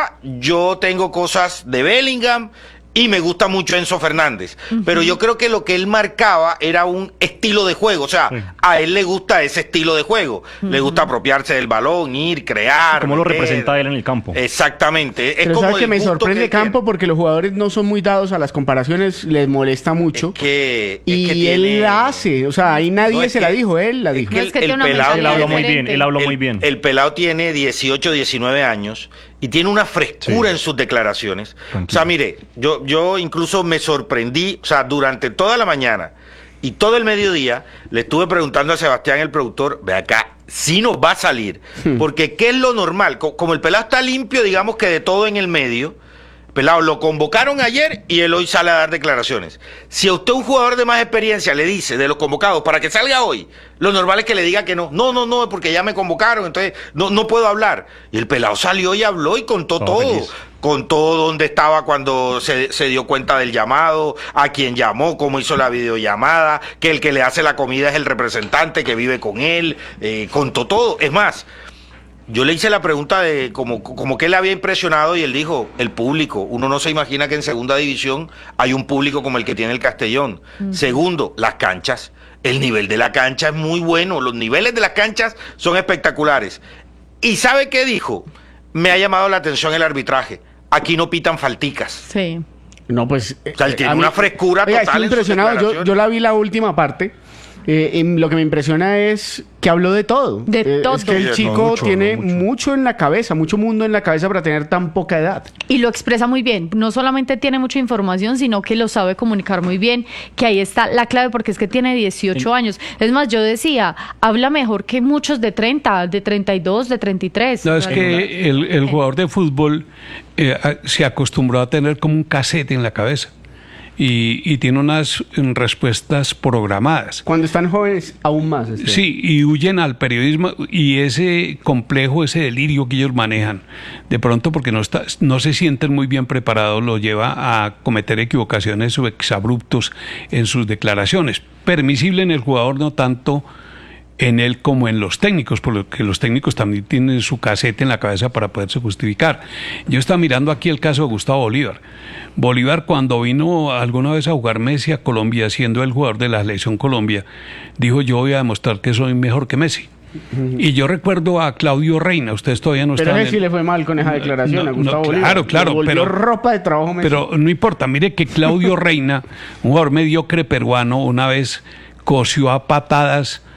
yo tengo cosas de Bellingham y me gusta mucho Enzo Fernández, pero yo creo que lo que él marcaba era un estilo de juego, o sea, a él le gusta ese estilo de juego, le gusta apropiarse del balón, ir, crear. ¿Cómo lo representa él en el campo? Exactamente. Pero como sabe que me sorprende Campo porque los jugadores no son muy dados a las comparaciones, les molesta mucho. Y él la hace, o sea, ahí nadie se la dijo, él la dijo. El pelado él habló muy bien, él habló muy bien. El pelado tiene 18, 19 años y tiene una frescura en sus declaraciones. Tranquilo. O sea, mire, yo incluso me sorprendí, o sea, durante toda la mañana y todo el mediodía le estuve preguntando a Sebastián, el productor, ve acá, si nos va a salir, porque ¿qué es lo normal? Como el pelado está limpio, digamos que de todo en el medio, pelado, lo convocaron ayer y él hoy sale a dar declaraciones. Si a usted un jugador de más experiencia le dice de los convocados para que salga hoy, lo normal es que le diga que no, porque ya me convocaron, entonces no puedo hablar. Y el pelado salió y habló y contó todo. Feliz. Contó dónde estaba cuando se dio cuenta del llamado, a quién llamó, cómo hizo la videollamada, que el que le hace la comida es el representante que vive con él, contó todo. Es más, yo le hice la pregunta de como que le había impresionado y él dijo, el público. Uno no se imagina que en segunda división hay un público como el que tiene el Castellón. Segundo, las canchas. El nivel de la cancha es muy bueno, los niveles de las canchas son espectaculares. ¿Y sabe qué dijo? Me ha llamado la atención el arbitraje. Aquí no pitan falticas. Sí. No, pues... O sea, él tiene una frescura total. Estoy impresionado. Yo la vi la última parte. Lo que me impresiona es que habló de todo. De todo. Es que el chico tiene mucho en la cabeza, mucho mundo en la cabeza para tener tan poca edad. Y lo expresa muy bien. No solamente tiene mucha información, sino que lo sabe comunicar muy bien, que ahí está la clave, porque es que tiene 18 años. Es más, yo decía, habla mejor que muchos de 30, de 32, de 33. No, es que el jugador de fútbol se acostumbró a tener como un cassette en la cabeza. Y tiene unas respuestas programadas. Cuando están jóvenes, aún más. Sí, y huyen al periodismo y ese complejo, ese delirio que ellos manejan, de pronto porque no se sienten muy bien preparados, lo lleva a cometer equivocaciones o exabruptos en sus declaraciones. Permisible en el jugador, no tanto en él como en los técnicos, porque los técnicos también tienen su casete en la cabeza para poderse justificar. Yo estaba mirando aquí el caso de Gustavo Bolívar. Bolívar, cuando vino alguna vez a jugar Messi a Colombia, siendo el jugador de la selección Colombia, dijo: yo voy a demostrar que soy mejor que Messi. Y yo recuerdo a Claudio Reina, ustedes todavía no están... Pero Messi le fue mal con esa declaración a Gustavo Bolívar. Claro, pero ropa de trabajo Messi. Pero no importa, mire que Claudio Reina, un jugador mediocre peruano, una vez cosió a patadas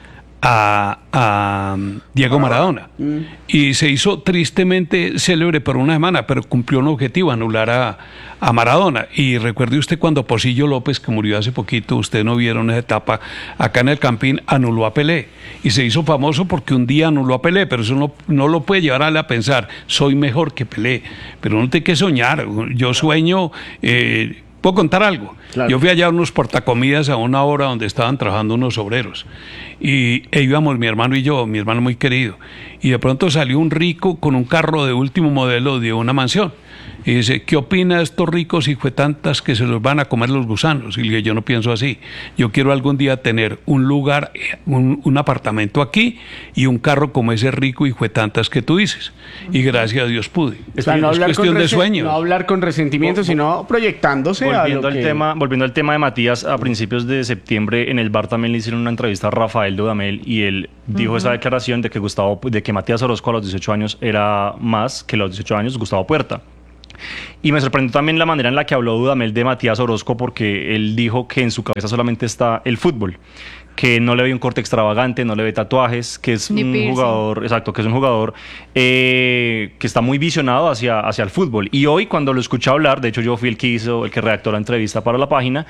a Diego Maradona. Y se hizo tristemente célebre por una semana, pero cumplió un objetivo, anular a Maradona. Y recuerde usted cuando Pocillo López, que murió hace poquito, ustedes no vieron esa etapa, acá en el Campín anuló a Pelé. Y se hizo famoso porque un día anuló a Pelé, pero eso no lo puede llevar a él a pensar, soy mejor que Pelé. Pero uno tiene que soñar. Yo sueño... ¿Puedo contar algo? Claro. Yo fui allá a unos portacomidas a una hora donde estaban trabajando unos obreros. Y íbamos mi hermano y yo, mi hermano muy querido. Y de pronto salió un rico con un carro de último modelo de una mansión. Y dice, ¿qué opina de estos ricos hijuetantas que se los van a comer los gusanos? Y le dije, yo no pienso así. Yo quiero algún día tener un lugar, un apartamento aquí y un carro como ese rico hijuetantas que tú dices. Y gracias a Dios pude. Es cuestión de sueños. No hablar con resentimiento, sino proyectándose. Volviendo al tema de Matías, a principios de septiembre en el bar también le hicieron una entrevista a Rafael Dudamel y él dijo esa declaración de que Matías Orozco a los 18 años era más que los 18 años Gustavo Puerta. Y me sorprendió también la manera en la que habló Dudamel de Matías Orozco, porque él dijo que en su cabeza solamente está el fútbol, que no le ve un corte extravagante, no le ve tatuajes, que es jugador, exacto, que es un jugador que está muy visionado hacia el fútbol. Y hoy cuando lo escuché hablar, de hecho yo fui el que redactó la entrevista para la página,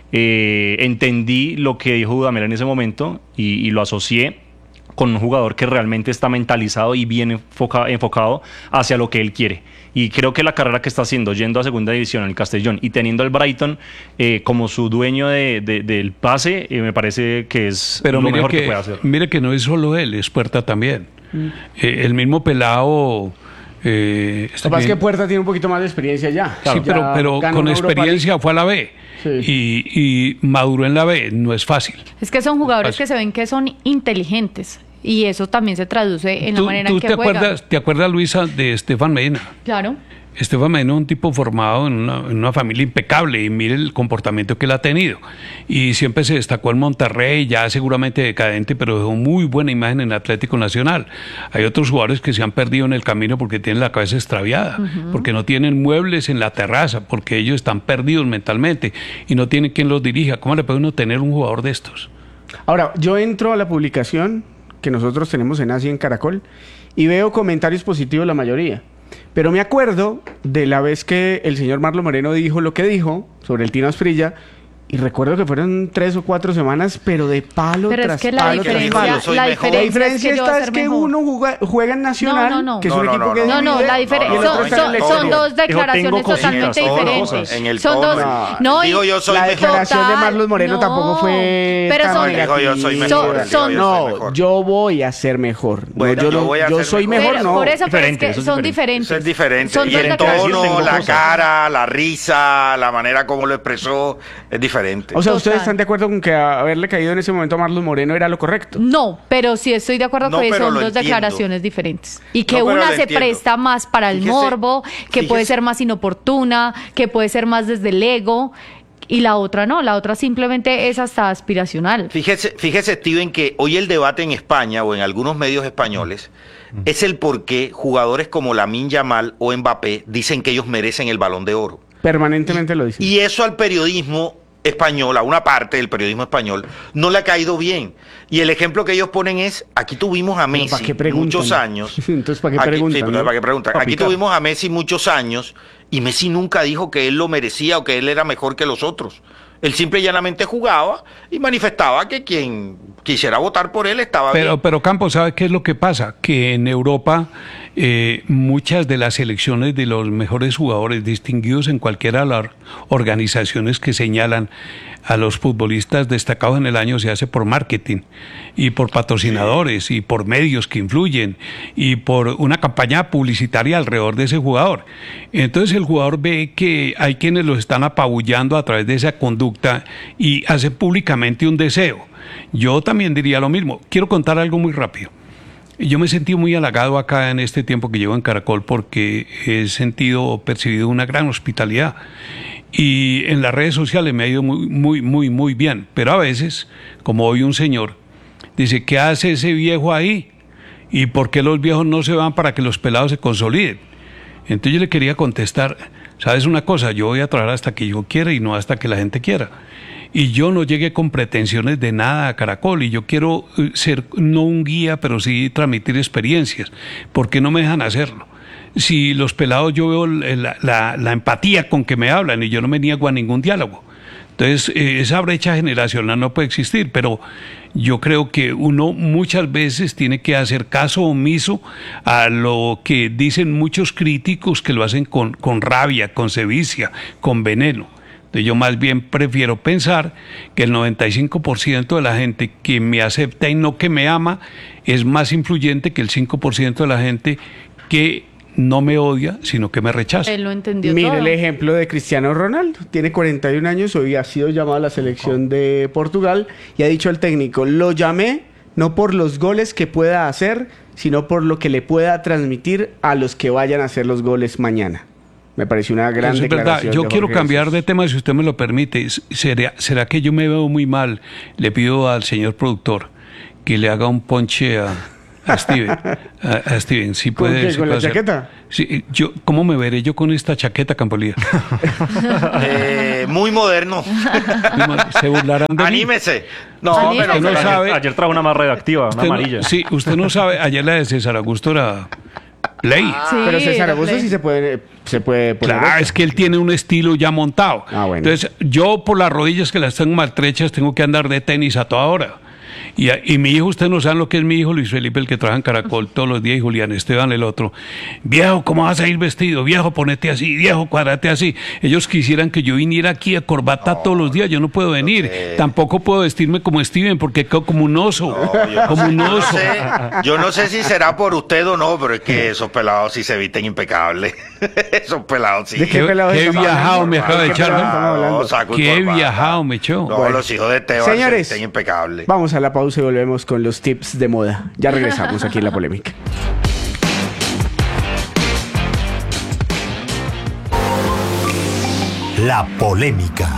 entendí lo que dijo Dudamel en ese momento y lo asocié con un jugador que realmente está mentalizado y bien enfocado hacia lo que él quiere. Y creo que la carrera que está haciendo, yendo a segunda división en el Castellón y teniendo al Brighton como su dueño del pase, me parece que es lo mejor que puede hacer. Mire que no es solo él, es Puerta también. El mismo pelado... Lo que pasa es que Puerta tiene un poquito más de experiencia ya. Claro, sí, pero con experiencia fue a la B. Sí. Y maduró en la B, no es fácil. Es que son jugadores que se ven que son inteligentes. Y eso también se traduce en la manera en que juegan. ¿Te acuerdas, Luisa, de Estefan Medina? Claro. Estefan Medina es un tipo formado en una familia impecable y mire el comportamiento que él ha tenido. Y siempre se destacó en Monterrey, ya seguramente decadente, pero dejó muy buena imagen en Atlético Nacional. Hay otros jugadores que se han perdido en el camino porque tienen la cabeza extraviada, porque no tienen muebles en la terraza, porque ellos están perdidos mentalmente y no tienen quien los dirija. ¿Cómo le puede uno tener un jugador de estos? Ahora, yo entro a la publicación que nosotros tenemos en Asia en Caracol y veo comentarios positivos la mayoría. Pero me acuerdo de la vez que el señor Marlon Moreno dijo lo que dijo sobre el Tino Asprilla, y recuerdo que fueron 3 o 4 semanas, pero de palo pero tras es que palo. La diferencia es que uno juega en Nacional, que es un equipo que... la diferencia... Son dos declaraciones totalmente diferentes. En el son dos... No, digo yo soy la mejor. declaración de Marlon Moreno tampoco fue... Pero son... Dijo yo soy mejor. No, yo voy a ser mejor. Bueno, yo soy mejor, no. Por eso, pero es que son diferentes. Es diferente. Y el tono, la cara, la risa, la manera como lo expresó, es diferente. O sea, ¿ustedes están de acuerdo con que haberle caído en ese momento a Marlon Moreno era lo correcto? No, pero sí estoy de acuerdo con que son dos declaraciones diferentes. Y que una se presta más para el morbo, que puede ser más inoportuna, que puede ser más desde el ego, y la otra no, la otra simplemente es hasta aspiracional. Fíjese, Steven, que hoy el debate en España o en algunos medios españoles es el por qué jugadores como Lamine Yamal o Mbappé dicen que ellos merecen el Balón de Oro. Permanentemente lo dicen. Y eso al periodismo español, a una parte del periodismo español, no le ha caído bien. Y el ejemplo que ellos ponen es, aquí tuvimos a Messi muchos años. Entonces, ¿para qué preguntan? Sí, ¿para qué preguntan? Aquí tuvimos a Messi muchos años y Messi nunca dijo que él lo merecía o que él era mejor que los otros. Él simple y llanamente jugaba y manifestaba que quien quisiera votar por él estaba bien. Pero Campos, ¿sabe qué es lo que pasa? Que en Europa muchas de las selecciones de los mejores jugadores distinguidos en cualquiera de las organizaciones que señalan a los futbolistas destacados en el año se hace por marketing y por patrocinadores y por medios que influyen y por una campaña publicitaria alrededor de ese jugador. Entonces el jugador ve que hay quienes los están apabullando a través de esa conducta y hace públicamente un deseo. Yo también diría lo mismo. Quiero contar algo muy rápido. Yo me he sentido muy halagado acá en este tiempo que llevo en Caracol porque he percibido una gran hospitalidad. Y en las redes sociales me ha ido muy bien. Pero a veces, como hoy un señor dice, ¿qué hace ese viejo ahí? ¿Y por qué los viejos no se van para que los pelados se consoliden? Entonces yo le quería contestar, ¿sabes una cosa? Yo voy a trabajar hasta que yo quiera y no hasta que la gente quiera. Y yo no llegué con pretensiones de nada a Caracol, y yo quiero ser no un guía, pero sí transmitir experiencias. ¿Por qué no me dejan hacerlo? Si los pelados, yo veo la empatía con que me hablan, y yo no me niego a ningún diálogo. Entonces, esa brecha generacional no puede existir, pero yo creo que uno muchas veces tiene que hacer caso omiso a lo que dicen muchos críticos, que lo hacen con rabia, con sevicia, con veneno. Entonces, yo más bien prefiero pensar que el 95% de la gente que me acepta y no que me ama es más influyente que el 5% de la gente que no me odia, sino que me rechaza. Él lo entendió Mire todo. el ejemplo de Cristiano Ronaldo. Tiene 41 años, hoy ha sido llamado a la selección de Portugal y ha dicho al técnico: lo llamé no por los goles que pueda hacer, sino por lo que le pueda transmitir a los que vayan a hacer los goles mañana. Me pareció una gran Eso es declaración. verdad. Yo quiero cambiar de tema, si usted me lo permite. ¿Será que yo me veo muy mal? Le pido al señor productor que le haga un ponche a Steven. A Steven, si puede. ¿Con la chaqueta? Sí, ¿cómo me veré yo con esta chaqueta, Campolier? Muy moderno. Se burlarán de mí. Anímese. No, Anímese. pero Usted no sabe. Ayer trajo una más redactiva, una amarilla. Sí, usted no sabe. Ayer la de César Augusto era ley. Sí, Pero César Augusto play. sí se puede poner. Claro, esto. es que él tiene un estilo ya montado. Bueno. Entonces, yo por las rodillas que las tengo maltrechas tengo que andar de tenis a toda hora. Y mi hijo, ustedes no saben lo que es mi hijo Luis Felipe, el que trabaja en Caracol todos los días, y Julián Esteban, el otro. Viejo, ¿cómo vas a ir vestido? Viejo, ponete así, viejo, cuadrate así. Ellos quisieran que yo viniera aquí a corbata todos los días, yo no puedo venir. Tampoco puedo vestirme como Steven, porque quedo como un oso. Como un oso. Yo no sé si será por usted o no, pero es que esos pelados sí se visten impecables. Esos pelados sí. ¿De qué pelados Qué estamos viajado hablando? me acaba de ¿De qué echar, pelados ¿no? estamos hablando? saco y Qué corbata. viajado me echó. No, los hijos de Teo Señores, se visten impecables. vamos a la pausa y volvemos con los tips de moda. Ya regresamos aquí en La Polémica. La Polémica.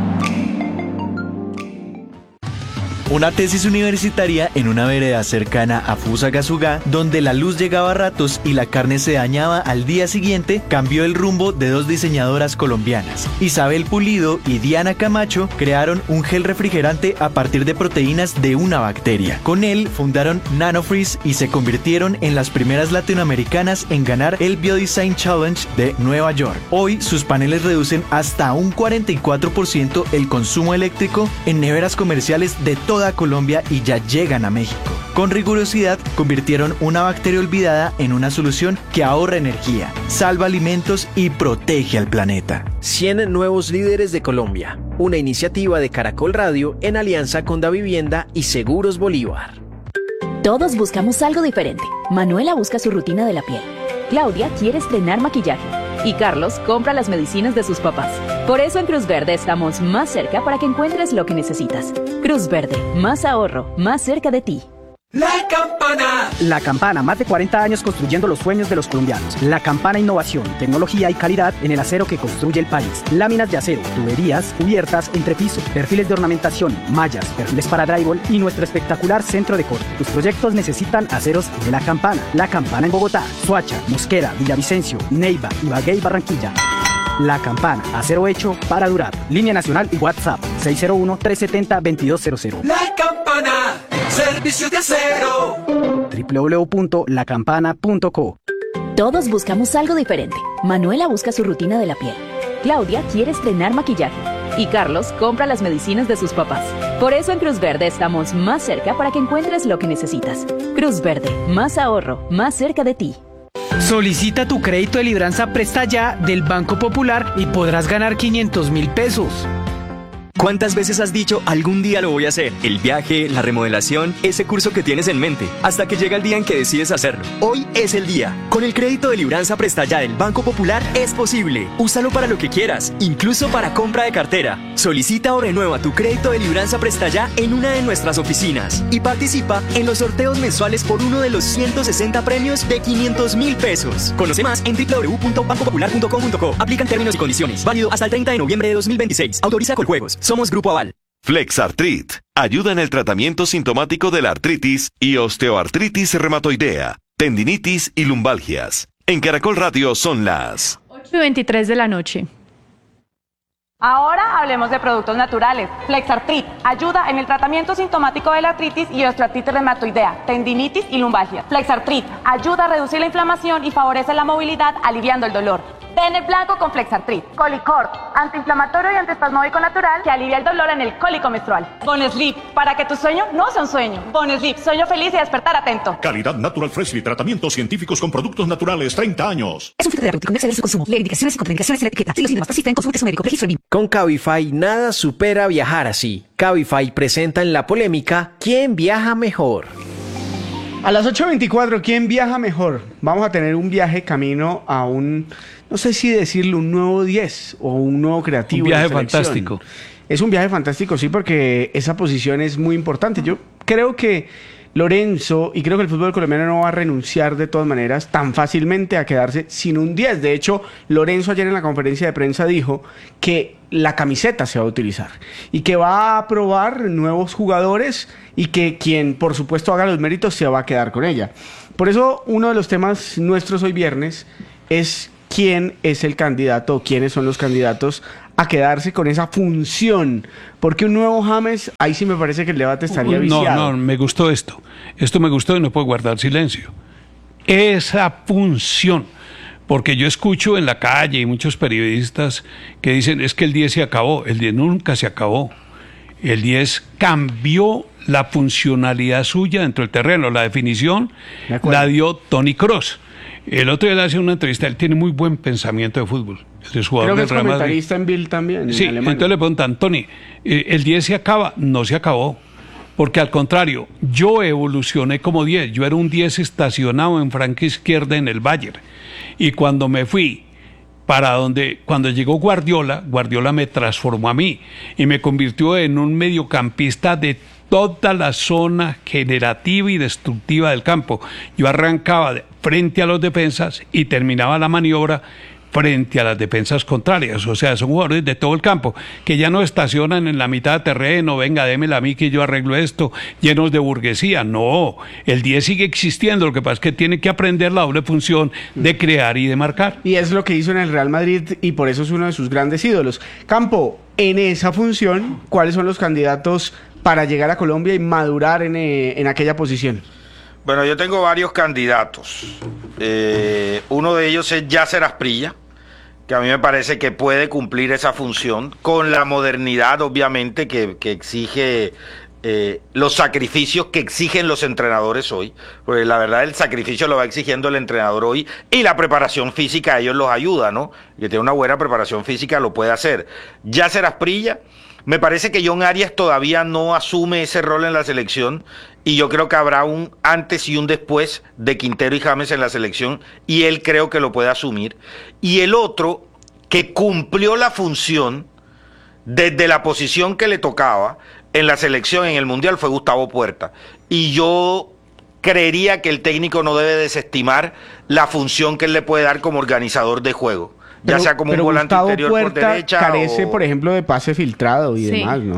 Una tesis universitaria en una vereda cercana a Fusagasugá, donde la luz llegaba a ratos y la carne se dañaba al día siguiente, cambió el rumbo de dos diseñadoras colombianas. Isabel Pulido y Diana Camacho crearon un gel refrigerante a partir de proteínas de una bacteria. Con él fundaron Nanofreeze y se convirtieron en las primeras latinoamericanas en ganar el Biodesign Challenge de Nueva York. Hoy sus paneles reducen hasta un 44% el consumo eléctrico en neveras comerciales de toda Colombia y ya llegan a México. Con rigurosidad convirtieron una bacteria olvidada en una solución que ahorra energía, salva alimentos y protege al planeta. 100 nuevos líderes de Colombia, una iniciativa de Caracol Radio en alianza con Davivienda y Seguros Bolívar. Todos buscamos algo diferente. Manuela busca su rutina de la piel. Claudia quiere estrenar maquillaje. Y Carlos compra las medicinas de sus papás. Por eso en Cruz Verde estamos más cerca para que encuentres lo que necesitas. Cruz Verde, más ahorro, más cerca de ti. La Campana. La Campana, más de 40 años construyendo los sueños de los colombianos. La Campana, innovación, tecnología y calidad en el acero que construye el país. Láminas de acero, tuberías, cubiertas, entrepiso, perfiles de ornamentación, mallas, perfiles para drywall y nuestro espectacular centro de corte. Tus proyectos necesitan aceros de La Campana. La Campana en Bogotá, Soacha, Mosquera, Villavicencio, Neiva, Ibagué y Barranquilla. La Campana, acero hecho para durar. Línea nacional y WhatsApp 601-370-2200. La Campana, servicio de acero. www.lacampana.co. Todos buscamos algo diferente. Manuela busca su rutina de la piel. Claudia quiere estrenar maquillaje. Y Carlos compra las medicinas de sus papás. Por eso en Cruz Verde estamos más cerca para que encuentres lo que necesitas. Cruz Verde, más ahorro, más cerca de ti. Solicita tu crédito de libranza Presta Ya del Banco Popular y podrás ganar 500.000 pesos. ¿Cuántas veces has dicho algún día lo voy a hacer? El viaje, la remodelación, ese curso que tienes en mente, hasta que llega el día en que decides hacerlo. Hoy es el día. Con el crédito de libranza Presta Ya del Banco Popular es posible. Úsalo para lo que quieras, incluso para compra de cartera. Solicita o renueva tu crédito de libranza Presta Ya en una de nuestras oficinas y participa en los sorteos mensuales por uno de los 160 premios de 500.000 pesos. Conoce más en www.bancopopular.com.co. Aplican términos y condiciones. Válido hasta el 30 de noviembre de 2026. Autoriza Coljuegos. Somos Grupo Aval. Flexartrit ayuda en el tratamiento sintomático de la artritis y osteoartritis reumatoidea, tendinitis y lumbalgias. En Caracol Radio son las 8:23 de la noche. Ahora hablemos de productos naturales. Flexartrit ayuda en el tratamiento sintomático de la artritis y osteoartritis reumatoidea, tendinitis y lumbalgia. Flexartrit ayuda a reducir la inflamación y favorece la movilidad, aliviando el dolor. Bennett blanco con Flexartrit. Colicort, antiinflamatorio y antiespasmódico natural que alivia el dolor en el cólico menstrual. Bonesleep, para que tu sueño no sea un sueño. Bonesleep, sueño feliz y despertar atento. Calidad Natural Freshly, tratamientos científicos con productos naturales, 30 años. Es un fitoterapéutico, no exceder su consumo. Lee indicaciones y contraindicaciones en la etiqueta. Si los síntomas persisten, consulte a su médico. Registro BIM. Con Cabify nada supera viajar así. Cabify presenta en la polémica ¿Quién viaja mejor? A las 8:24, ¿quién viaja mejor? Vamos a tener un viaje camino a un, no sé si decirlo, un nuevo 10 o un nuevo creativo. Un viaje fantástico. Es un viaje fantástico, sí, porque esa posición es muy importante. Yo creo que Lorenzo, y creo que el fútbol colombiano no va a renunciar de todas maneras tan fácilmente a quedarse sin un 10. De hecho, Lorenzo ayer en la conferencia de prensa dijo que la camiseta se va a utilizar y que va a probar nuevos jugadores y que quien, por supuesto, haga los méritos se va a quedar con ella. Por eso, uno de los temas nuestros hoy viernes es quién es el candidato o quiénes son los candidatos a quedarse con esa función, porque un nuevo James, ahí sí me parece que el debate estaría viciado. No, me gustó esto me gustó y no puedo guardar silencio. Esa función, porque yo escucho en la calle y muchos periodistas que dicen es que el 10 se acabó. El 10 nunca se acabó. El 10 cambió la funcionalidad suya dentro del terreno. La definición la dio Toni Kroos. El otro día le hace una entrevista, él tiene muy buen pensamiento de fútbol. Creo que es comentarista en Bild también. Sí, entonces le preguntan, Toni, ¿el 10 se acaba? No se acabó, porque al contrario, yo evolucioné como 10. Yo era un 10 estacionado en franca izquierda en el Bayern. Y cuando me fui cuando llegó Guardiola me transformó a mí y me convirtió en un mediocampista de toda la zona generativa y destructiva del campo. Yo arrancaba frente a los defensas y terminaba la maniobra frente a las defensas contrarias. O sea, son jugadores de todo el campo que ya no estacionan en la mitad de terreno, venga, démela a mí que yo arreglo esto, llenos de burguesía. No, el 10 sigue existiendo, lo que pasa es que tiene que aprender la doble función de crear y de marcar. Y es lo que hizo en el Real Madrid y por eso es uno de sus grandes ídolos. Campo, en esa función, ¿cuáles son los candidatos para llegar a Colombia y madurar en aquella posición? Bueno, yo tengo varios candidatos. Uno de ellos es Yasser Asprilla, que a mí me parece que puede cumplir esa función con la modernidad, obviamente, que exige los sacrificios que exigen los entrenadores hoy. Porque la verdad el sacrificio lo va exigiendo el entrenador hoy y la preparación física a ellos los ayuda, ¿no? Que tiene una buena preparación física lo puede hacer. Yasser Asprilla. Me parece que John Arias todavía no asume ese rol en la selección y yo creo que habrá un antes y un después de Quintero y James en la selección y él creo que lo puede asumir. Y el otro que cumplió la función desde la posición que le tocaba en la selección en el Mundial fue Gustavo Puerta. Y yo creería que el técnico no debe desestimar la función que él le puede dar como organizador de juego. Ya sea como un volante Gustavo interior Puerta por derecha carece, por ejemplo, de pase filtrado y demás, ¿no?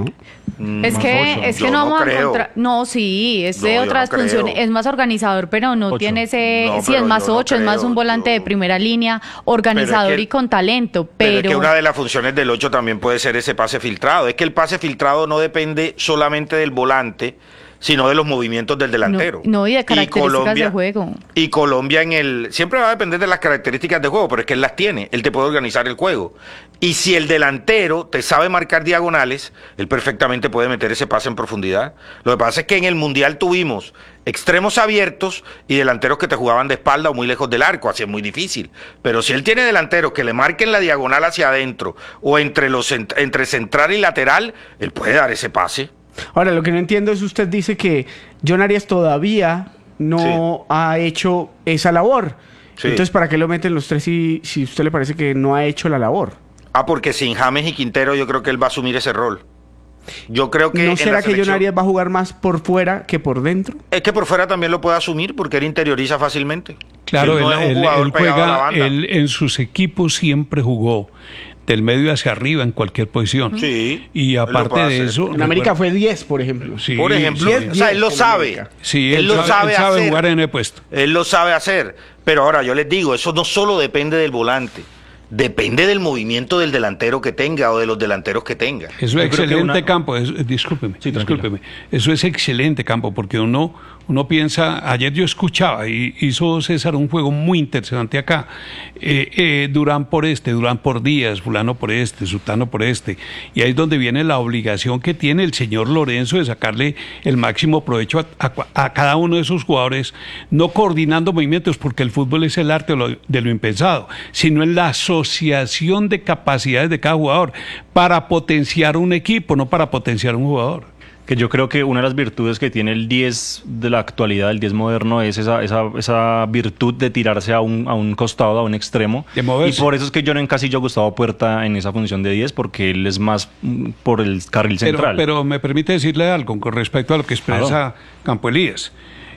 Es que no vamos a encontrar. No, sí, es de otras funciones. Es más organizador, pero no tiene ese. Sí, es más 8, es más un volante de primera línea, organizador y con talento. Pero es que una de las funciones del 8 también puede ser ese pase filtrado. Es que el pase filtrado no depende solamente del volante, sino de los movimientos del delantero. No, y de características de juego. Y Colombia siempre va a depender de las características de juego, pero es que él las tiene, él te puede organizar el juego. Y si el delantero te sabe marcar diagonales, él perfectamente puede meter ese pase en profundidad. Lo que pasa es que en el Mundial tuvimos extremos abiertos y delanteros que te jugaban de espalda o muy lejos del arco, así es muy difícil. Pero si él tiene delanteros que le marquen la diagonal hacia adentro o entre central y lateral, él puede dar ese pase. Ahora, lo que no entiendo es usted dice que John Arias todavía no ha hecho esa labor. Sí. Entonces, ¿para qué lo meten los tres si a usted le parece que no ha hecho la labor? Porque sin James y Quintero yo creo que él va a asumir ese rol. Yo creo que ¿No será que John Arias va a jugar más por fuera que por dentro? Es que por fuera también lo puede asumir porque él interioriza fácilmente. Claro, él juega, él en sus equipos siempre jugó del medio hacia arriba en cualquier posición. Sí. Y aparte de eso... En América fue 10, por ejemplo. Sí. Por ejemplo, 10, o sea, él lo sabe. Sí, él sabe hacer, jugar en el puesto. Él lo sabe hacer. Pero ahora yo les digo, eso no solo depende del volante. Depende del movimiento del delantero que tenga o de los delanteros que tenga. Eso es excelente campo, discúlpeme. Eso es excelente campo, porque uno piensa, ayer yo escuchaba, y hizo César un juego muy interesante acá, Durán por Durán por Díaz, fulano por sutano por y ahí es donde viene la obligación que tiene el señor Lorenzo de sacarle el máximo provecho a cada uno de esos jugadores, no coordinando movimientos, porque el fútbol es el arte de lo impensado, sino en la asociación de capacidades de cada jugador para potenciar un equipo, no para potenciar un jugador. Que yo creo que una de las virtudes que tiene el 10 de la actualidad, el 10 moderno, es esa virtud de tirarse a un costado, a un extremo. Y por eso es que yo no encasillo a Gustavo Puerta en esa función de 10, porque él es más por el carril central. Pero me permite decirle algo con respecto a lo que expresa Campo Elías.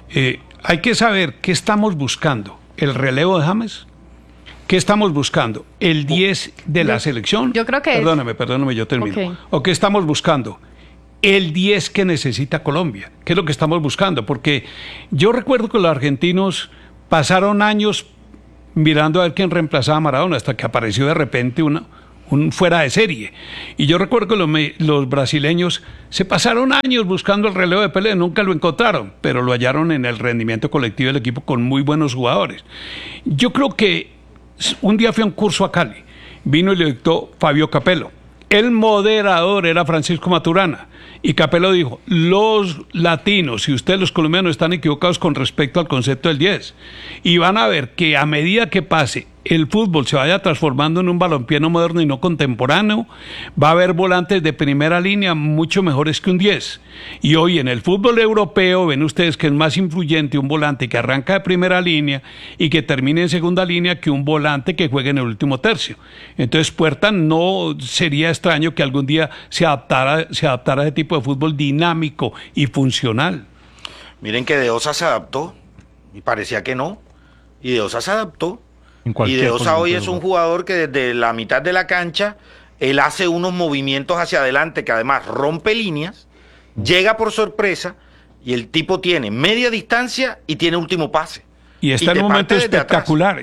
Hay que saber qué estamos buscando. ¿El relevo de James? ¿Qué estamos buscando? ¿El 10 de la selección? Yo creo que Perdóname, yo termino. Okay. ¿O qué estamos buscando? El 10 que necesita Colombia. ¿Qué es lo que estamos buscando? Porque yo recuerdo que los argentinos pasaron años mirando a ver quién reemplazaba a Maradona, hasta que apareció de repente un fuera de serie. Y yo recuerdo que los brasileños se pasaron años buscando el relevo de Pelé, nunca lo encontraron, pero lo hallaron en el rendimiento colectivo del equipo con muy buenos jugadores. Yo creo que un día fui a un curso a Cali, vino y le dictó Fabio Capello. El moderador era Francisco Maturana. Y Capello dijo, los latinos y ustedes los colombianos están equivocados con respecto al concepto del 10. Y van a ver que a medida que pase el fútbol se vaya transformando en un balompié no moderno y no contemporáneo, va a haber volantes de primera línea mucho mejores que un 10. Y hoy en el fútbol europeo ven ustedes que es más influyente un volante que arranca de primera línea y que termine en segunda línea que un volante que juegue en el último tercio. Entonces Puerta no sería extraño que algún día se adaptara a ese tipo de fútbol dinámico y funcional. Miren que De Osa se adaptó y parecía que no, y De Osa se adaptó. Y De Osa hoy es un jugador que desde la mitad de la cancha él hace unos movimientos hacia adelante que además rompe líneas, llega por sorpresa y el tipo tiene media distancia y tiene último pase. Y está en un momento espectacular.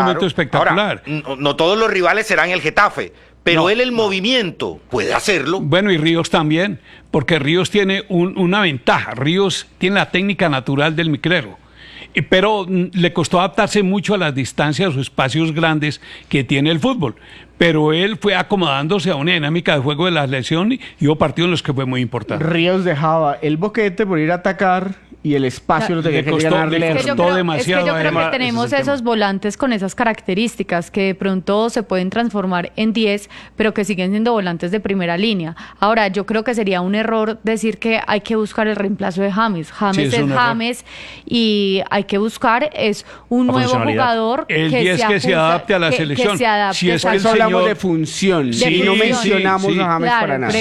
Ahora, no todos los rivales serán el Getafe, pero él el movimiento puede hacerlo. Bueno, y Ríos también, porque Ríos tiene una ventaja. Ríos tiene la técnica natural del micrero. Pero le costó adaptarse mucho a las distancias o espacios grandes que tiene el fútbol. Pero él fue acomodándose a una dinámica de juego de la selección y hubo partidos en los que fue muy importante. Ríos dejaba el boquete por ir a atacar y el espacio lo tenía que ganar. Le costó demasiado. Es que yo creo que tenemos esos volantes con esas características que de pronto se pueden transformar en 10, pero que siguen siendo volantes de primera línea. Ahora, yo creo que sería un error decir que hay que buscar el reemplazo de James. James es James y hay que buscar un nuevo jugador el 10 que se adapte a la selección. Si es que hablamos de función, no mencionamos a James para nada.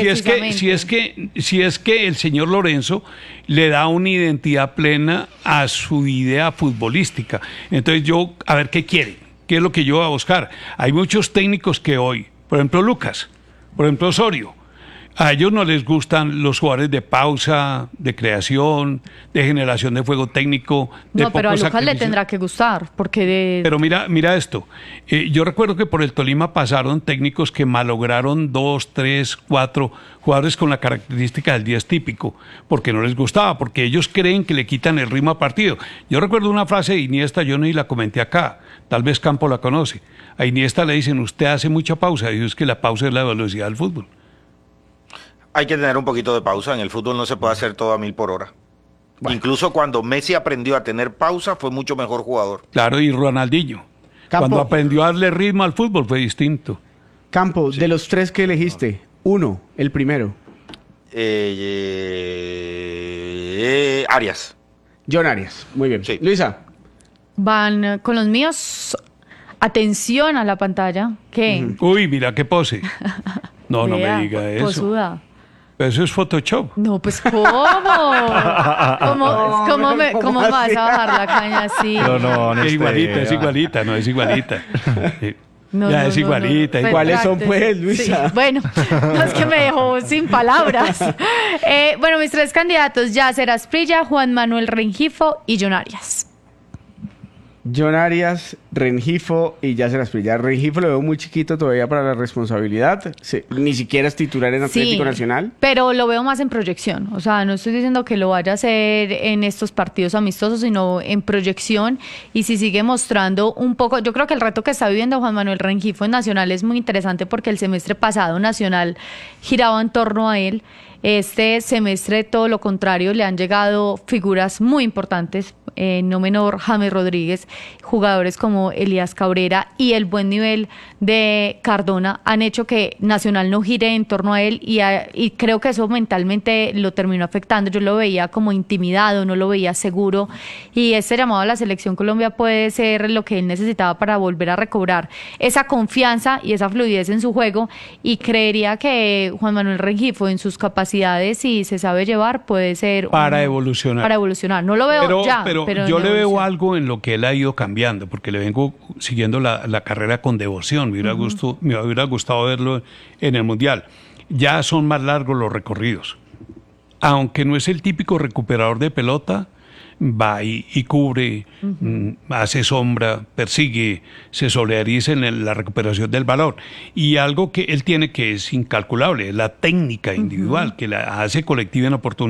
Si es que el señor Lorenzo le da una identidad plena a su idea futbolística. Entonces a ver qué quiere, qué es lo que yo voy a buscar. Hay muchos técnicos que hoy, por ejemplo Lucas, por ejemplo Osorio, a ellos no les gustan los jugadores de pausa, de creación, de generación de juego técnico. No, pero a Lucas le tendrá que gustar, porque Pero mira esto, yo recuerdo que por el Tolima pasaron técnicos que malograron 2, 3, 4 jugadores con la característica del 10 típico, porque no les gustaba, porque ellos creen que le quitan el ritmo al partido. Yo recuerdo una frase de Iniesta, yo ni la comenté acá, tal vez Campo la conoce. A Iniesta le dicen, usted hace mucha pausa, y es que la pausa es la velocidad del fútbol. Hay que tener un poquito de pausa. En el fútbol no se puede hacer todo a 1000 por hora. Bueno. Incluso cuando Messi aprendió a tener pausa, fue mucho mejor jugador. Claro, y Ronaldinho. Cuando aprendió a darle ritmo al fútbol fue distinto. Campo, de los 3 que elegiste, uno, el primero. Arias. John Arias, muy bien. Sí. Luisa. Van con los míos. Atención a la pantalla. ¿Qué? Uy, mira qué pose. No me diga eso. Posuda. Eso es Photoshop. No, pues ¿cómo? ¿Cómo me vas a bajar la caña así? No, es igualita. Sí. Es igualita. No. ¿Cuáles son, pues, Luisa? Sí. Bueno, no, es que me dejó sin palabras. Bueno, mis 3 candidatos, Yasser Asprilla, Juan Manuel Rengifo y John Arias. John Arias, Rengifo y Yasser Asprilla. Rengifo lo veo muy chiquito todavía para la responsabilidad. Sí, ni siquiera es titular en Atlético Nacional. Pero lo veo más en proyección. O sea, no estoy diciendo que lo vaya a hacer en estos partidos amistosos, sino en proyección. Y si sigue mostrando un poco, yo creo que el reto que está viviendo Juan Manuel Rengifo en Nacional es muy interesante porque el semestre pasado Nacional giraba en torno a él. Este semestre, todo lo contrario, le han llegado figuras muy importantes, no menor James Rodríguez, jugadores como Elías Cabrera y el buen nivel de Cardona han hecho que Nacional no gire en torno a él y creo que eso mentalmente lo terminó afectando. Yo lo veía como intimidado, no lo veía seguro y este llamado a la Selección Colombia puede ser lo que él necesitaba para volver a recobrar esa confianza y esa fluidez en su juego, y creería que Juan Manuel Rengifo en sus capacidades, si se sabe llevar, puede ser para evolucionar. Para evolucionar. No lo veo pero yo le veo algo en lo que él ha ido cambiando, porque le vengo siguiendo la carrera con devoción. Me hubiera gustado verlo en el Mundial. Ya son más largos los recorridos. Aunque no es el típico recuperador de pelota, va y cubre, hace sombra, persigue, se solidariza en la recuperación del balón. Y algo que él tiene que es incalculable, la técnica individual, que la hace colectiva en oportunidad.